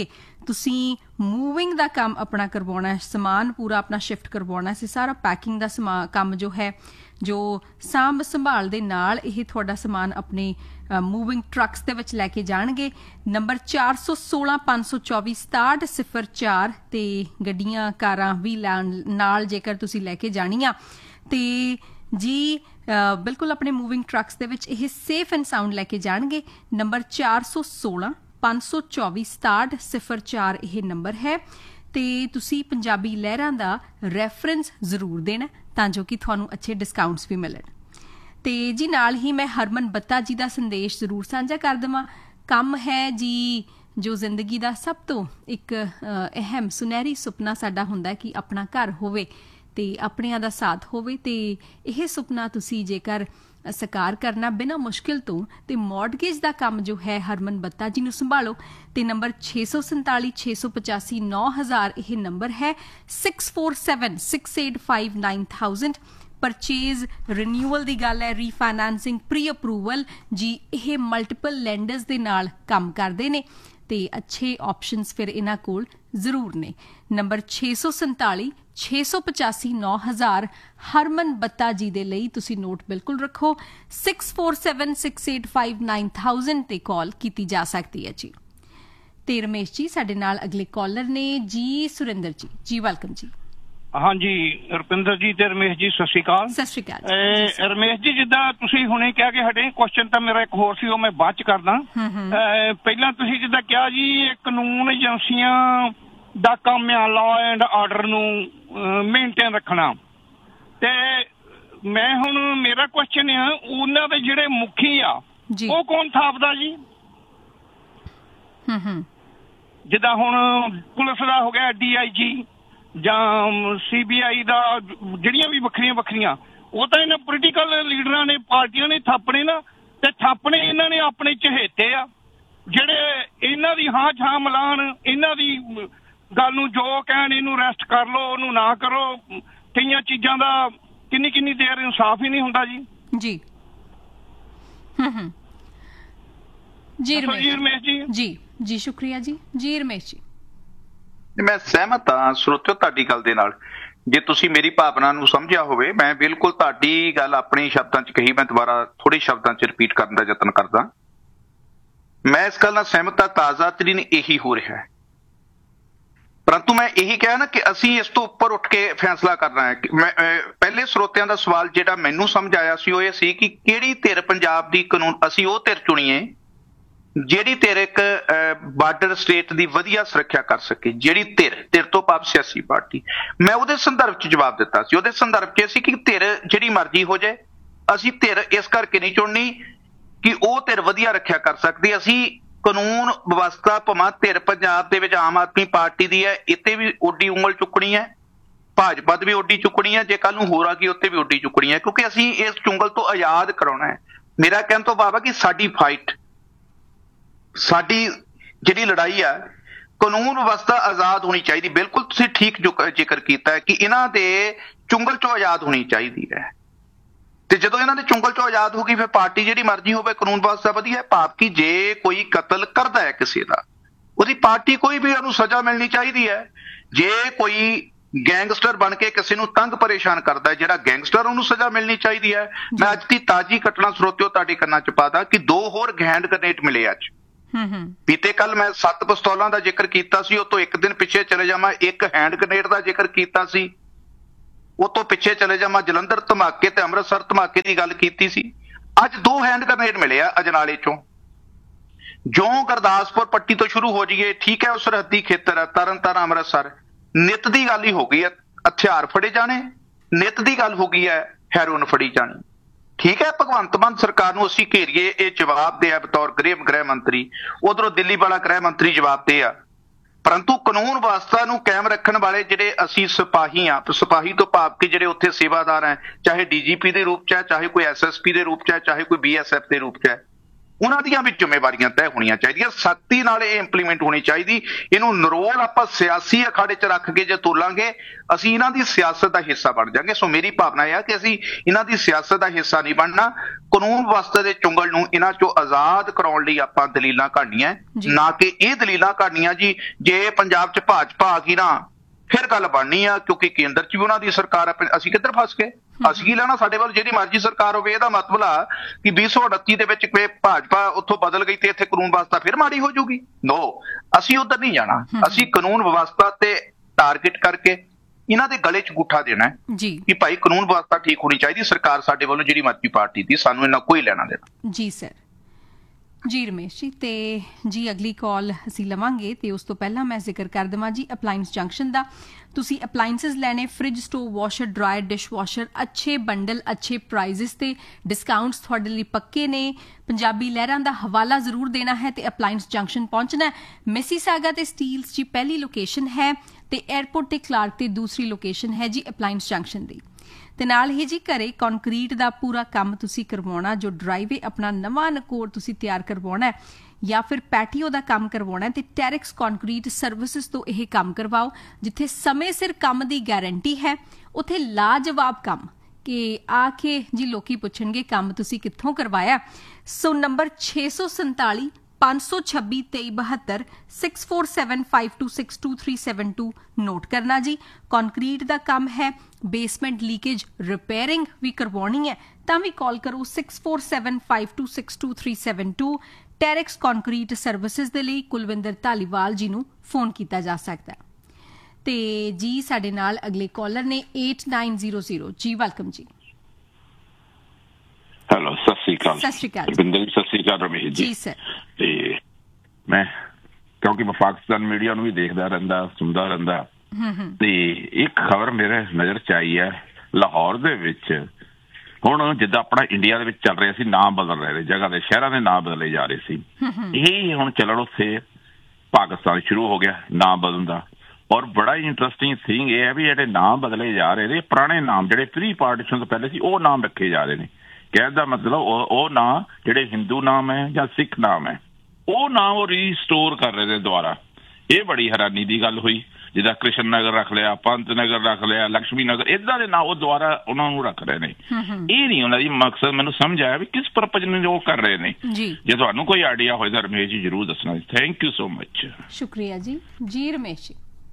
ਤੁਸੀਂ ਮੂਵਿੰਗ ਦਾ ਕੰਮ ਆਪਣਾ ਕਰਵਾਉਣਾ ਹੈ, ਸਮਾਨ ਪੂਰਾ ਆਪਣਾ ਸ਼ਿਫਟ ਕਰਵਾਉਣਾ ਸੀ, ਸਾਰਾ ਪੈਕਿੰਗ ਦਾ ਸਮਾ ਕੰਮ ਜੋ ਹੈ, ਜੋ ਸਾਂਭ ਸੰਭਾਲ ਦੇ ਨਾਲ ਇਹ ਤੁਹਾਡਾ ਸਮਾਨ ਆਪਣੇ ਮੂਵਿੰਗ ਟਰੱਕਸ ਦੇ ਵਿੱਚ ਲੈ ਕੇ ਜਾਣਗੇ। ਨੰਬਰ ਚਾਰ ਸੌ ਸੋਲਾਂ ਪੰਜ ਸੌ ਚੌਵੀ ਸਤਾਹਠ ਸਿਫਰ ਚਾਰ ਤੇ ਗੱਡੀਆਂ ਕਾਰਾਂ ਵੀ ਨਾਲ ਜੇਕਰ ਤੁਸੀਂ ਲੈ ਕੇ ਜਾਣੀਆਂ ਤੇ ਜੀ ਬਿਲਕੁਲ ਆਪਣੇ ਮੂਵਿੰਗ ਟਰੱਕਸ ਦੇ ਵਿੱਚ ਇਹ ਸੇਫ ਐਂਡ ਸਾਊਂਡ ਲੈ ਕੇ ਜਾਣਗੇ। ਨੰਬਰ ਚਾਰ ਸੌ ਸੋਲਾਂ ਪੰਜ ਸੌ ਚੌਵੀ ਸਤਾਹਠ ਸਿਫਰ ਚਾਰ ਇਹ ਨੰਬਰ ਹੈ ਤੇ ਤੁਸੀਂ ਪੰਜਾਬੀ ਲਹਿਰਾਂ ਦਾ ਰੈਫਰੈਂਸ ਜ਼ਰੂਰ ਦੇਣਾ ਤਾਂ ਜੋ ਕਿ ਤੁਹਾਨੂੰ ਅੱਛੇ ਡਿਸਕਾਊਂਟਸ ਵੀ ਮਿਲਣ। ਤੇ ਜੀ ਨਾਲ ਹੀ ਮੈਂ ਹਰਮਨ ਬੱਤਾ ਜੀ ਦਾ ਸੰਦੇਸ਼ ਜ਼ਰੂਰ ਸਾਂਝਾ ਕਰ ਦੇਵਾਂ। ਕੰਮ ਹੈ ਜੀ ਜੋ ਜ਼ਿੰਦਗੀ ਦਾ ਸਭ ਤੋਂ ਇੱਕ ਅਹਿਮ ਸੁਨਹਿਰੀ ਸੁਪਨਾ ਸਾਡਾ ਹੁੰਦਾ ਕਿ ਆਪਣਾ ਘਰ ਹੋਵੇ ਤੇ ਆਪਣਿਆਂ ਦਾ ਸਾਥ ਹੋਵੇ ਤੇ ਇਹ ਸੁਪਨਾ ਤੁਸੀਂ ਜੇਕਰ ਸਾਕਾਰ ਕਰਨਾ ਬਿਨਾਂ ਮੁਸ਼ਕਿਲ ਤੋਂ ਤੇ ਮੌਰਗੇਜ ਦਾ ਕੰਮ ਜੋ ਹੈ ਹਰਮਨ ਬੱਤਾ ਜੀ ਨੂੰ ਸੰਭਾਲੋ ਤੇ ਨੰਬਰ ਛੇ ਸੌ ਸੰਤਾਲੀ ਛੇ ਸੌ ਪਚਾਸੀ ਨੌ ਹਜ਼ਾਰ ਇਹ ਨੰਬਰ ਹੈ। Six four seven six eight five nine thousand purchase renewal ਦੀ ਗੱਲ ਹੈ, ਰੀਫਾਈਨਾਂਸਿੰਗ, ਪ੍ਰੀ ਅਪਰੂਵਲ ਜੀ ਇਹ ਮਲਟੀਪਲ ਲੈਂਡਰਸ ਦੇ ਨਾਲ ਕੰਮ ਕਰਦੇ ਨੇ ਤੇ ਅੱਛੇ ਆਪਸ਼ਨਸ ਫਿਰ ਇਹਨਾਂ ਕੋਲ ਜ਼ਰੂਰ ਨੇ। ਨੰਬਰ ਛੇ ਸੌ ਸੰਤਾਲੀ ਛੇ ਸੌ ਪਚਾਸੀ ਨੌ ਹਜ਼ਾਰ ਹਰਮਨ ਬੱਤਾ ਜੀ ਦੇ ਲਈ ਤੁਸੀਂ ਨੋਟ ਬਿਲਕੁਲ ਰੱਖੋ। Six four seven six eight five nine thousand ਤੇ ਕਾਲ ਕੀਤੀ ਜਾ ਸਕਦੀ ਹੈ ਜੀ। ਤੇ ਰਮੇਸ਼ ਜੀ ਸਾਡੇ ਨਾਲ ਅਗਲੇ ਕਾਲਰ ਨੇ ਜੀ ਸੁਰਿੰਦਰ ਜੀ। ਜੀ ਵੈਲਕਮ ਜੀ। ਹਾਂਜੀ ਰੁਪਿੰਦਰ ਜੀ ਤੇ ਰਮੇਸ਼ ਜੀ ਸਤਿ ਸ਼੍ਰੀ ਅਕਾਲ। ਸਤਿ ਸ਼੍ਰੀ ਅਕਾਲ ਰਮੇਸ਼ ਜੀ, ਜਿੱਦਾਂ ਤੁਸੀਂ ਹੁਣੇ ਕਿਹਾ ਕਿ ਸਾਡੇ ਕੁਐਸਚਨ ਤਾਂ ਮੇਰਾ ਇੱਕ ਹੋਰ ਸੀ, ਉਹ ਮੈਂ ਬਾਅਦ ਚ ਕਰਦਾ। ਪਹਿਲਾਂ ਤੁਸੀਂ ਜਿੱਦਾਂ ਕਿਹਾ ਜੀ ਇਹ ਕਾਨੂੰਨ ਏਜੰਸੀਆਂ ਦਾ ਕੰਮ ਆ ਲਾਅ ਐਂਡ ਆਰਡਰ ਨੂੰ ਮੇਨਟੇਨ ਰੱਖਣਾ, ਤੇ ਮੈਂ ਹੁਣ ਮੇਰਾ ਕੁਐਸਚਨ ਆ ਉਹਨਾਂ ਦੇ ਜਿਹੜੇ ਮੁਖੀ ਆ ਉਹ ਕੌਣ ਥਾਪਦਾ ਜੀ? ਜਿੱਦਾਂ ਹੁਣ ਪੁਲਿਸ ਦਾ ਹੋ ਗਿਆ ਡੀ ਆਈ ਜੀ ਜਾਂ ਸੀ ਬੀ ਆਈ ਦਾ, ਜਿਹੜੀਆਂ ਵੀ ਵੱਖਰੀਆਂ ਵੱਖਰੀਆਂ, ਉਹ ਤਾਂ ਇਹਨਾਂ ਪੋਲੀਟੀਕਲ ਲੀਡਰਾਂ ਨੇ ਪਾਰਟੀਆਂ ਨੇ ਥਾਪਣੇ ਨਾ, ਤੇ ਥਾਪਣੇ ਇਹਨਾਂ ਨੇ ਆਪਣੇ ਚਹੇਤੇ ਆ ਜਿਹੜੇ ਇਹਨਾਂ ਦੀ ਹਾਂ ਛਾਂ ਮਿਲਾਣ, ਇਹਨਾਂ ਦੀ ਗੱਲ ਨੂੰ ਜੋ ਕਹਿਣ ਇਹਨੂੰ ਰੈਸਟ ਕਰ ਲਓ ਉਹਨੂੰ ਨਾ ਕਰੋ। ਕਈਆਂ ਚੀਜ਼ਾਂ ਦਾ ਕਿੰਨੀ ਕਿੰਨੀ ਦੇਰ ਇਨਸਾਫ ਹੀ ਨਹੀਂ ਹੁੰਦਾ ਜੀ। ਜੀ ਜੀ ਰਮੇਸ਼ ਜੀ ਜੀ ਜੀ ਸ਼ੁਕਰੀਆ ਜੀ। ਜੀ ਰਮੇਸ਼ ਜੀ ਮੈਂ ਸਹਿਮਤ ਹਾਂ ਸਰੋਤਿਓ ਤੁਹਾਡੀ ਗੱਲ ਦੇ ਨਾਲ। ਜੇ ਤੁਸੀਂ ਮੇਰੀ ਭਾਵਨਾ ਨੂੰ ਸਮਝਿਆ ਹੋਵੇ, ਮੈਂ ਬਿਲਕੁਲ ਤੁਹਾਡੀ ਗੱਲ ਆਪਣੇ ਸ਼ਬਦਾਂ 'ਚ ਕਹੀ, ਮੈਂ ਦੁਬਾਰਾ ਥੋੜੇ ਸ਼ਬਦਾਂ 'ਚ ਰਿਪੀਟ ਕਰਨ ਦਾ ਯਤਨ ਕਰਦਾ। ਮੈਂ ਇਸ ਗੱਲ ਨਾਲ ਸਹਿਮਤ ਹਾਂ, ਤਾਜ਼ਾ ਤਰੀਨ ਇਹੀ ਹੋ ਰਿਹਾ ਹੈ। ਪਰੰਤੂ ਮੈਂ ਇਹੀ ਕਿਹਾ ਨਾ ਕਿ ਅਸੀਂ ਇਸ ਤੋਂ ਉੱਪਰ ਉੱਠ ਕੇ ਫੈਸਲਾ ਕਰਨਾ ਹੈ। ਮੈਂ ਪਹਿਲੇ ਸਰੋਤਿਆਂ ਦਾ ਸਵਾਲ ਜਿਹੜਾ ਮੈਨੂੰ ਸਮਝ ਆਇਆ ਸੀ ਉਹ ਇਹ ਸੀ ਕਿ ਕਿਹੜੀ ਧਿਰ ਪੰਜਾਬ ਦੀ ਕਾਨੂੰਨ, ਅਸੀਂ ਉਹ ਧਿਰ ਚੁਣੀਏ ਜਿਹੜੀ ਧਿਰ ਇੱਕ ਬਾਰਡਰ ਸਟੇਟ ਦੀ ਵਧੀਆ ਸੁਰੱਖਿਆ ਕਰ ਸਕੇ। ਜਿਹੜੀ ਧਿਰ ਧਿਰ ਤੋਂ ਭਾਵ ਸਿਆਸੀ ਪਾਰਟੀ। ਮੈਂ ਉਹਦੇ ਸੰਦਰਭ 'ਚ ਜਵਾਬ ਦਿੱਤਾ ਸੀ। ਉਹਦੇ ਸੰਦਰਭ 'ਚ ਸੀ ਕਿ ਧਿਰ ਜਿਹੜੀ ਮਰਜ਼ੀ ਹੋ ਜਾਏ, ਅਸੀਂ ਧਿਰ ਇਸ ਕਰਕੇ ਨਹੀਂ ਚੁਣਨੀ ਕਿ ਉਹ ਧਿਰ ਵਧੀਆ ਰੱਖਿਆ ਕਰ ਸਕਦੀ। ਅਸੀਂ ਕਾਨੂੰਨ ਵਿਵਸਥਾ ਭਾਵੇਂ ਧਿਰ ਪੰਜਾਬ ਦੇ ਵਿੱਚ ਆਮ ਆਦਮੀ ਪਾਰਟੀ ਦੀ ਹੈ, ਇੱਥੇ ਵੀ ਓਡੀ ਉਂਗਲ ਚੁੱਕਣੀ ਹੈ, ਭਾਜਪਾ ਦੀ ਵੀ ਓਡੀ ਚੁੱਕਣੀ ਹੈ, ਜੇ ਕੱਲ ਨੂੰ ਹੋਰ ਆ ਗਈ ਉੱਥੇ ਵੀ ਓਡੀ ਚੁੱਕਣੀ ਹੈ, ਕਿਉਂਕਿ ਅਸੀਂ ਇਸ ਚੁੰਗਲ ਤੋਂ ਆਜ਼ਾਦ ਕਰਾਉਣਾ ਹੈ। ਮੇਰਾ ਕਹਿਣ ਤੋਂ ਭਾਵ ਹੈ ਕਿ ਸਾਡੀ ਫਾਈਟ, ਸਾਡੀ ਜਿਹੜੀ ਲੜਾਈ ਆ, ਕਾਨੂੰਨ ਵਿਵਸਥਾ ਆਜ਼ਾਦ ਹੋਣੀ ਚਾਹੀਦੀ। ਬਿਲਕੁਲ ਤੁਸੀਂ ਠੀਕ ਜ਼ਿਕਰ ਕੀਤਾ ਹੈ ਕਿ ਇਹਨਾਂ ਦੇ ਚੁੰਗਲ ਚੋਂ ਆਜ਼ਾਦ ਹੋਣੀ ਚਾਹੀਦੀ ਹੈ, ਤੇ ਜਦੋਂ ਇਹਨਾਂ ਦੇ ਚੁੰਗਲ ਚੋਂ ਆਜ਼ਾਦ ਹੋ ਗਈ ਫਿਰ ਪਾਰਟੀ ਜਿਹੜੀ ਮਰਜ਼ੀ ਹੋਵੇ, ਕਾਨੂੰਨ ਵਿਵਸਥਾ ਵਧੀਆ। ਭਾਵ ਕਿ ਜੇ ਕੋਈ ਕਤਲ ਕਰਦਾ ਹੈ ਕਿਸੇ ਦਾ, ਉਹਦੀ ਪਾਰਟੀ ਕੋਈ ਵੀ ਉਹਨੂੰ ਸਜ਼ਾ ਮਿਲਣੀ ਚਾਹੀਦੀ ਹੈ। ਜੇ ਕੋਈ ਗੈਂਗਸਟਰ ਬਣ ਕੇ ਕਿਸੇ ਨੂੰ ਤੰਗ ਪਰੇਸ਼ਾਨ ਕਰਦਾ ਹੈ, ਜਿਹੜਾ ਗੈਂਗਸਟਰ, ਉਹਨੂੰ ਸਜ਼ਾ ਮਿਲਣੀ ਚਾਹੀਦੀ ਹੈ। ਮੈਂ ਅੱਜ ਦੀ ਤਾਜ਼ੀ ਘਟਨਾ ਸਰੋਤਿਓ ਤੁਹਾਡੇ ਕੰਨਾਂ 'ਚ ਪਾਦਾ ਕਿ ਦੋ ਹੋਰ ਹੈਂਡ ਗ੍ਰੇਨੇਡ ਮਿਲੇ ਅੱਜ। ਬੀਤੇ ਕੱਲ ਮੈਂ ਸੱਤ ਪਿਸਤੌਲਾਂ ਦਾ ਜ਼ਿਕਰ ਕੀਤਾ ਸੀ, ਉਹ ਤੋਂ ਇੱਕ ਦਿਨ ਪਿੱਛੇ ਚਲੇ ਜਾਵਾਂ ਇੱਕ ਹੈਂਡ ਗ੍ਰੇਨੇਡ ਦਾ ਜ਼ਿਕਰ ਕੀਤਾ ਸੀ, ਉਹ ਤੋਂ ਪਿੱਛੇ ਚਲੇ ਜਾਵਾਂ ਜਲੰਧਰ ਧਮਾਕੇ ਤੇ ਅੰਮ੍ਰਿਤਸਰ ਧਮਾਕੇ ਦੀ ਗੱਲ ਕੀਤੀ ਸੀ। ਅੱਜ ਦੋ ਹੈਂਡ ਗ੍ਰੇਨੇਡ ਮਿਲੇ ਆ ਅਜਨਾਲੇ ਚੋਂ। ਜੋ ਗੁਰਦਾਸਪੁਰ ਪੱਟੀ ਤੋਂ ਸ਼ੁਰੂ ਹੋ ਜਾਈਏ, ਠੀਕ ਹੈ, ਉਹ ਸਰਹੱਦੀ ਖੇਤਰ ਹੈ, ਤਰਨ ਤਾਰਨ ਅੰਮ੍ਰਿਤਸਰ, ਨਿੱਤ ਦੀ ਗੱਲ ਹੀ ਹੋ ਗਈ ਹੈ ਹਥਿਆਰ ਫੜੇ ਜਾਣੇ, ਨਿੱਤ ਦੀ ਗੱਲ ਹੋ ਗਈ ਹੈ ਹੈਰੋਇਨ ਫੜੀ ਜਾਣੀ। ਠੀਕ ਹੈ, ਭਗਵੰਤ ਮਾਨ ਸਰਕਾਰ ਨੂੰ ਅਸੀਂ ਘੇਰੀਏ, ਇਹ ਜਵਾਬ ਦੇ ਆ ਬਤੌਰ ਗ੍ਰਹਿ ਗ੍ਰਹਿ ਮੰਤਰੀ, ਉਧਰੋਂ ਦਿੱਲੀ ਵਾਲਾ ਗ੍ਰਹਿ ਮੰਤਰੀ ਜਵਾਬ ਦੇ ਆ। ਪਰੰਤੂ ਕਾਨੂੰਨ ਵਿਵਸਥਾ ਨੂੰ ਕਾਇਮ ਰੱਖਣ ਵਾਲੇ ਜਿਹੜੇ ਅਸੀਂ ਸਿਪਾਹੀ ਆ, ਸਿਪਾਹੀ ਤੋਂ ਭਾਵ ਕਿ ਜਿਹੜੇ ਉੱਥੇ ਸੇਵਾਦਾਰ ਹੈ, ਚਾਹੇ ਡੀ ਜੀ ਪੀ ਦੇ ਰੂਪ 'ਚ ਹੈ, ਚਾਹੇ ਕੋਈ ਐਸ ਐਸ ਪੀ ਦੇ ਰੂਪ 'ਚ ਹੈ, ਚਾਹੇ ਕੋਈ ਬੀ ਐਸ ਐਫ ਦੇ ਰੂਪ 'ਚ ਹੈ, ਉਹਨਾਂ ਦੀਆਂ ਵੀ ਜ਼ਿੰਮੇਵਾਰੀਆਂ ਤੈਅ ਹੋਣੀਆਂ ਚਾਹੀਦੀਆਂ, ਸਖਤੀ ਨਾਲ ਇਹ ਇੰਪਲੀਮੈਂਟ ਹੋਣੀ ਚਾਹੀਦੀ। ਇਹਨੂੰ ਨਰੋਲ ਆਪਾਂ ਸਿਆਸੀ ਅਖਾੜੇ 'ਚ ਰੱਖ ਕੇ ਜੇ ਤੋਲਾਂਗੇ ਅਸੀਂ ਇਹਨਾਂ ਦੀ ਸਿਆਸਤ ਦਾ ਹਿੱਸਾ ਬਣ ਜਾਾਂਗੇ। ਸੋ ਮੇਰੀ ਭਾਵਨਾ ਇਹ ਆ ਕਿ ਅਸੀਂ ਇਹਨਾਂ ਦੀ ਸਿਆਸਤ ਦਾ ਹਿੱਸਾ ਨਹੀਂ ਬਣਨਾ, ਕਾਨੂੰਨ ਵਿਵਸਥਾ ਦੇ ਚੁੰਗਲ ਨੂੰ ਇਹਨਾਂ ਚੋਂ ਆਜ਼ਾਦ ਕਰਾਉਣ ਲਈ ਆਪਾਂ ਦਲੀਲਾਂ ਘੜਨੀਆਂ, ਨਾ ਕਿ ਇਹ ਦਲੀਲਾਂ ਘੜਨੀਆਂ ਜੀ ਜੇ ਪੰਜਾਬ 'ਚ ਭਾਜਪਾ ਆ ਗਈ ਨਾ ਫਿਰ ਗੱਲ ਬਣਨੀ ਆ, ਕਿਉਂਕਿ ਕੇਂਦਰ 'ਚ ਵੀ ਉਹਨਾਂ ਦੀ ਸਰਕਾਰ ਆ। ਅਸੀਂ ਕਿੱਧਰ ਫਸ ਗਏ? ਅਸੀਂ ਕੀ ਲੈਣਾ? ਸਾਡੇ ਵੱਲ ਜਿਹੜੀ ਮਰਜ਼ੀ ਸਰਕਾਰ ਹੋਵੇ। ਇਹਦਾ ਮਤਲਬ ਆ ਕਿ ਵੀਹ ਸੌ ਉਨੱਤੀ ਦੇ ਵਿੱਚ ਕੋਈ ਭਾਜਪਾ ਉੱਥੋਂ ਬਦਲ ਗਈ ਤੇ ਇੱਥੇ ਕਾਨੂੰਨ ਵਿਵਸਥਾ ਫਿਰ ਮਾੜੀ ਹੋ ਜਾਊਗੀ? ਨੋ, ਅਸੀਂ ਉੱਧਰ ਨਹੀਂ ਜਾਣਾ। ਅਸੀਂ ਕਾਨੂੰਨ ਵਿਵਸਥਾ ਤੇ ਟਾਰਗੇਟ ਕਰਕੇ ਇਹਨਾਂ ਦੇ ਗਲੇ 'ਚ ਗੁੱਠਾ ਦੇਣਾ ਜੀ ਕਿ ਭਾਈ ਕਾਨੂੰਨ ਵਿਵਸਥਾ ਠੀਕ ਹੋਣੀ ਚਾਹੀਦੀ। ਸਰਕਾਰ ਸਾਡੇ ਵੱਲੋਂ ਜਿਹੜੀ ਮਰਜ਼ੀ ਪਾਰਟੀ ਦੀ, ਸਾਨੂੰ ਇਹਨਾਂ ਕੋਈ ਲੈਣਾ ਦੇਣਾ। ਜੀ ਸਰ। ਜੀ ਰਮੇਸ਼ ਜੀ, ਤੇ ਜੀ ਅਗਲੀ ਕਾਲ ਅਸੀਂ ਲਵਾਂਗੇ ਤੇ ਉਸ ਤੋਂ ਪਹਿਲਾਂ ਮੈਂ ਜ਼ਿਕਰ ਕਰ ਦੇਵਾਂ ਜੀ ਅਪਲਾਇੰਸ ਜੰਕਸ਼ਨ ਦਾ। ਤੁਸੀਂ ਅਪਲਾਇੰਸਸ ਲੈਣੇ, fridge, stove, washer, dryer, dish washer, ਅੱਛੇ ਬੰਡਲ, ਅੱਛੇ ਪ੍ਰਾਈਜ਼ਸ ਤੇ ਡਿਸਕਾਊਂਟਸ ਤੁਹਾਡੇ ਲਈ ਪੱਕੇ ਨੇ। ਪੰਜਾਬੀ ਲਹਿਰਾਂ ਦਾ ਹਵਾਲਾ ਜ਼ਰੂਰ ਦੇਣਾ ਹੈ ਤੇ ਅਪਲਾਇੰਸ ਜੰਕਸ਼ਨ ਪਹੁੰਚਣਾ। ਮਿਸੀਸਾਗਾ ਤੇ ਸਟੀਲਸ ਜੀ ਪਹਿਲੀ ਲੋਕੇਸ਼ਨ ਹੈ ਤੇ 에ਅਰਪੋਰਟ ਤੇ ਕਲਾਰਕ ਤੇ ਦੂਸਰੀ ਲੋਕੇਸ਼ਨ ਹੈ ਜੀ ਅਪਲਾਇੰਸ ਜੰਕਸ਼ਨ ਦੀ। ਤੇ ਨਾਲ ਹੀ ਜੀ ਘਰੇ ਕੰਕਰੀਟ ਦਾ ਪੂਰਾ ਕੰਮ ਤੁਸੀਂ ਕਰਵਾਉਣਾ, ਜੋ ਡਰਾਈਵੇ ਆਪਣਾ ਨਵਾਂ ਨਕੋਰ ਤੁਸੀਂ ਤਿਆਰ ਕਰਵਾਉਣਾ ਜਾਂ ਫਿਰ ਪੈਟੀਓ ਦਾ ਕੰਮ ਕਰਵਾਉਣਾ ਤੇ ਟੈਰਿਕਸ ਕੰਕਰੀਟ ਸਰਵਿਸਿਜ਼ ਤੋਂ ਇਹ ਕੰਮ ਕਰਵਾਓ। ਜਿੱਥੇ ਸਮੇਂ ਸਿਰ ਕੰਮ ਦੀ ਗਾਰੰਟੀ ਹੈ ਉੱਥੇ ਲਾਜਵਾਬ ਕੰਮ ਕਿ ਆ ਕੇ ਜੀ ਲੋਕੀ ਪੁੱਛਣਗੇ ਕੰਮ ਤੁਸੀਂ ਕਿੱਥੋਂ ਕਰਵਾਇਆ। ਸੋ ਨੰਬਰ ਛੇ ਸੌ ਸੰਤਾਲੀ ਪੰਜ ਸੌ ਛੱਬੀ ਤੇਈ ਬਹੱਤਰ six four seven five two six two three seven to note ਕਰਨਾ ਜੀ। ਕੰਕਰੀਟ ਦਾ ਕੰਮ ਹੈ, ਬੇਸਮੈਂਟ ਲੀਕੇਜ ਰਿਪੇਅਰਿੰਗ ਵੀ ਕਰਵਾਉਣੀ ਹੈ ਤਾਂ ਵੀ ਕਾਲ ਕਰੋ six four seven five two six two three seven to. ਟੈਰਿਕਸ concrete services ਦੇ ਲਈ ਕੁਲਵਿੰਦਰ ਧਾਲੀਵਾਲ ਜੀ ਨੂੰ ਫੋਨ ਕੀਤਾ ਜਾ ਸਕਦਾ। ਤੇ ਜੀ ਸਾਡੇ ਨਾਲ ਅਗਲੇ ਕਾਲਰ ਨੇ ਅੱਠ ਨੌ ਜ਼ੀਰੋ ਜ਼ੀਰੋ। ਜੀ ਵੈਲਕਮ ਜੀ। ਹੈਲੋ, ਸਤਿ ਸ਼੍ਰੀ ਅਕਾਲ। ਸਤਿ ਸ਼੍ਰੀ ਅਕਾਲ ਰਵਿੰਦਰ ਜੀ। ਸਤਿ ਸ਼੍ਰੀ ਅਕਾਲ ਰਮੇਸ਼ ਜੀ। ਜੀ ਸਰ। ਤੇ ਮੈਂ ਕਿਉਂਕਿ ਮੈਂ ਪਾਕਿਸਤਾਨ ਮੀਡੀਆ ਨੂੰ ਵੀ ਦੇਖਦਾ ਰਹਿੰਦਾ, ਸੁਣਦਾ ਰਹਿੰਦਾ, ਤੇ ਇੱਕ ਖਬਰ ਮੇਰੇ ਨਜ਼ਰ 'ਚ ਆਈ ਹੈ ਲਾਹੌਰ ਦੇ ਵਿੱਚ। ਹੁਣ ਜਿੱਦਾਂ ਆਪਣਾ ਇੰਡੀਆ ਦੇ ਵਿੱਚ ਚੱਲ ਰਿਹਾ ਸੀ, ਨਾਮ ਬਦਲ ਰਹੇ ਜਗ੍ਹਾ ਦੇ, ਸ਼ਹਿਰਾਂ ਦੇ ਨਾਮ ਬਦਲੇ ਜਾ ਰਹੇ ਸੀ, ਇਹ ਹੁਣ ਚੱਲਣ ਉੱਥੇ ਪਾਕਿਸਤਾਨ ਸ਼ੁਰੂ ਹੋ ਗਿਆ ਨਾਮ ਬਦਲਣ ਦਾ। ਔਰ ਬੜਾ ਹੀ ਇੰਟਰਸਟਿੰਗ ਥਿੰਗ ਇਹ ਹੈ ਵੀ ਜਿਹੜੇ ਨਾਮ ਬਦਲੇ ਜਾ ਰਹੇ ਨੇ, ਪੁਰਾਣੇ ਨਾਮ ਜਿਹੜੇ ਪ੍ਰੀ ਪਾਰਟੀਸ਼ਨ ਤੋਂ ਪਹਿਲੇ ਸੀ ਉਹ ਨਾਮ ਰੱਖੇ ਜਾ ਰਹੇ ਨੇ। ਕਹਿਣ ਦਾ ਮਤਲਬ ਉਹ ਉਹ ਨਾਂ ਜਿਹੜੇ ਹਿੰਦੂ ਨਾਮ ਹੈ ਜਾਂ ਸਿੱਖ ਨਾਮ ਹੈ ਉਹ ਨਾਮ ਉਹ ਰੀਸਟੋਰ ਕਰ ਰਹੇ ਨੇ ਦੁਬਾਰਾ। ਇਹ ਬੜੀ ਹੈਰਾਨੀ ਦੀ ਗੱਲ ਹੋਈ। ਜਿੱਦਾਂ ਕ੍ਰਿਸ਼ਨ ਨਗਰ ਰੱਖ ਲਿਆ, ਪੰਤ ਨਗਰ ਰੱਖ ਲਿਆ, ਲਕਸ਼ਮੀ ਨਗਰ, ਏਦਾਂ ਦੇ ਨਾਂ ਉਹ ਦੁਬਾਰਾ ਉਹਨਾਂ ਨੂੰ ਰੱਖ ਰਹੇ ਨੇ। ਇਹ ਨਹੀਂ ਉਹਨਾਂ ਦੀ ਮਕਸਦ ਮੈਨੂੰ ਸਮਝ ਆਇਆ ਵੀ ਕਿਸ ਪਰਪਜ਼ ਨੂੰ ਉਹ ਕਰ ਰਹੇ ਨੇ। ਜੇ ਤੁਹਾਨੂੰ ਕੋਈ ਆਈਡੀਆ ਹੋਏ ਤਾਂ ਰਮੇਸ਼ ਜੀ ਜ਼ਰੂਰ ਦੱਸਣਾ। Thank you so much. ਸ਼ੁਕਰੀਆ ਜੀ। ਜੀ ਰਮੇਸ਼ ਜੀ।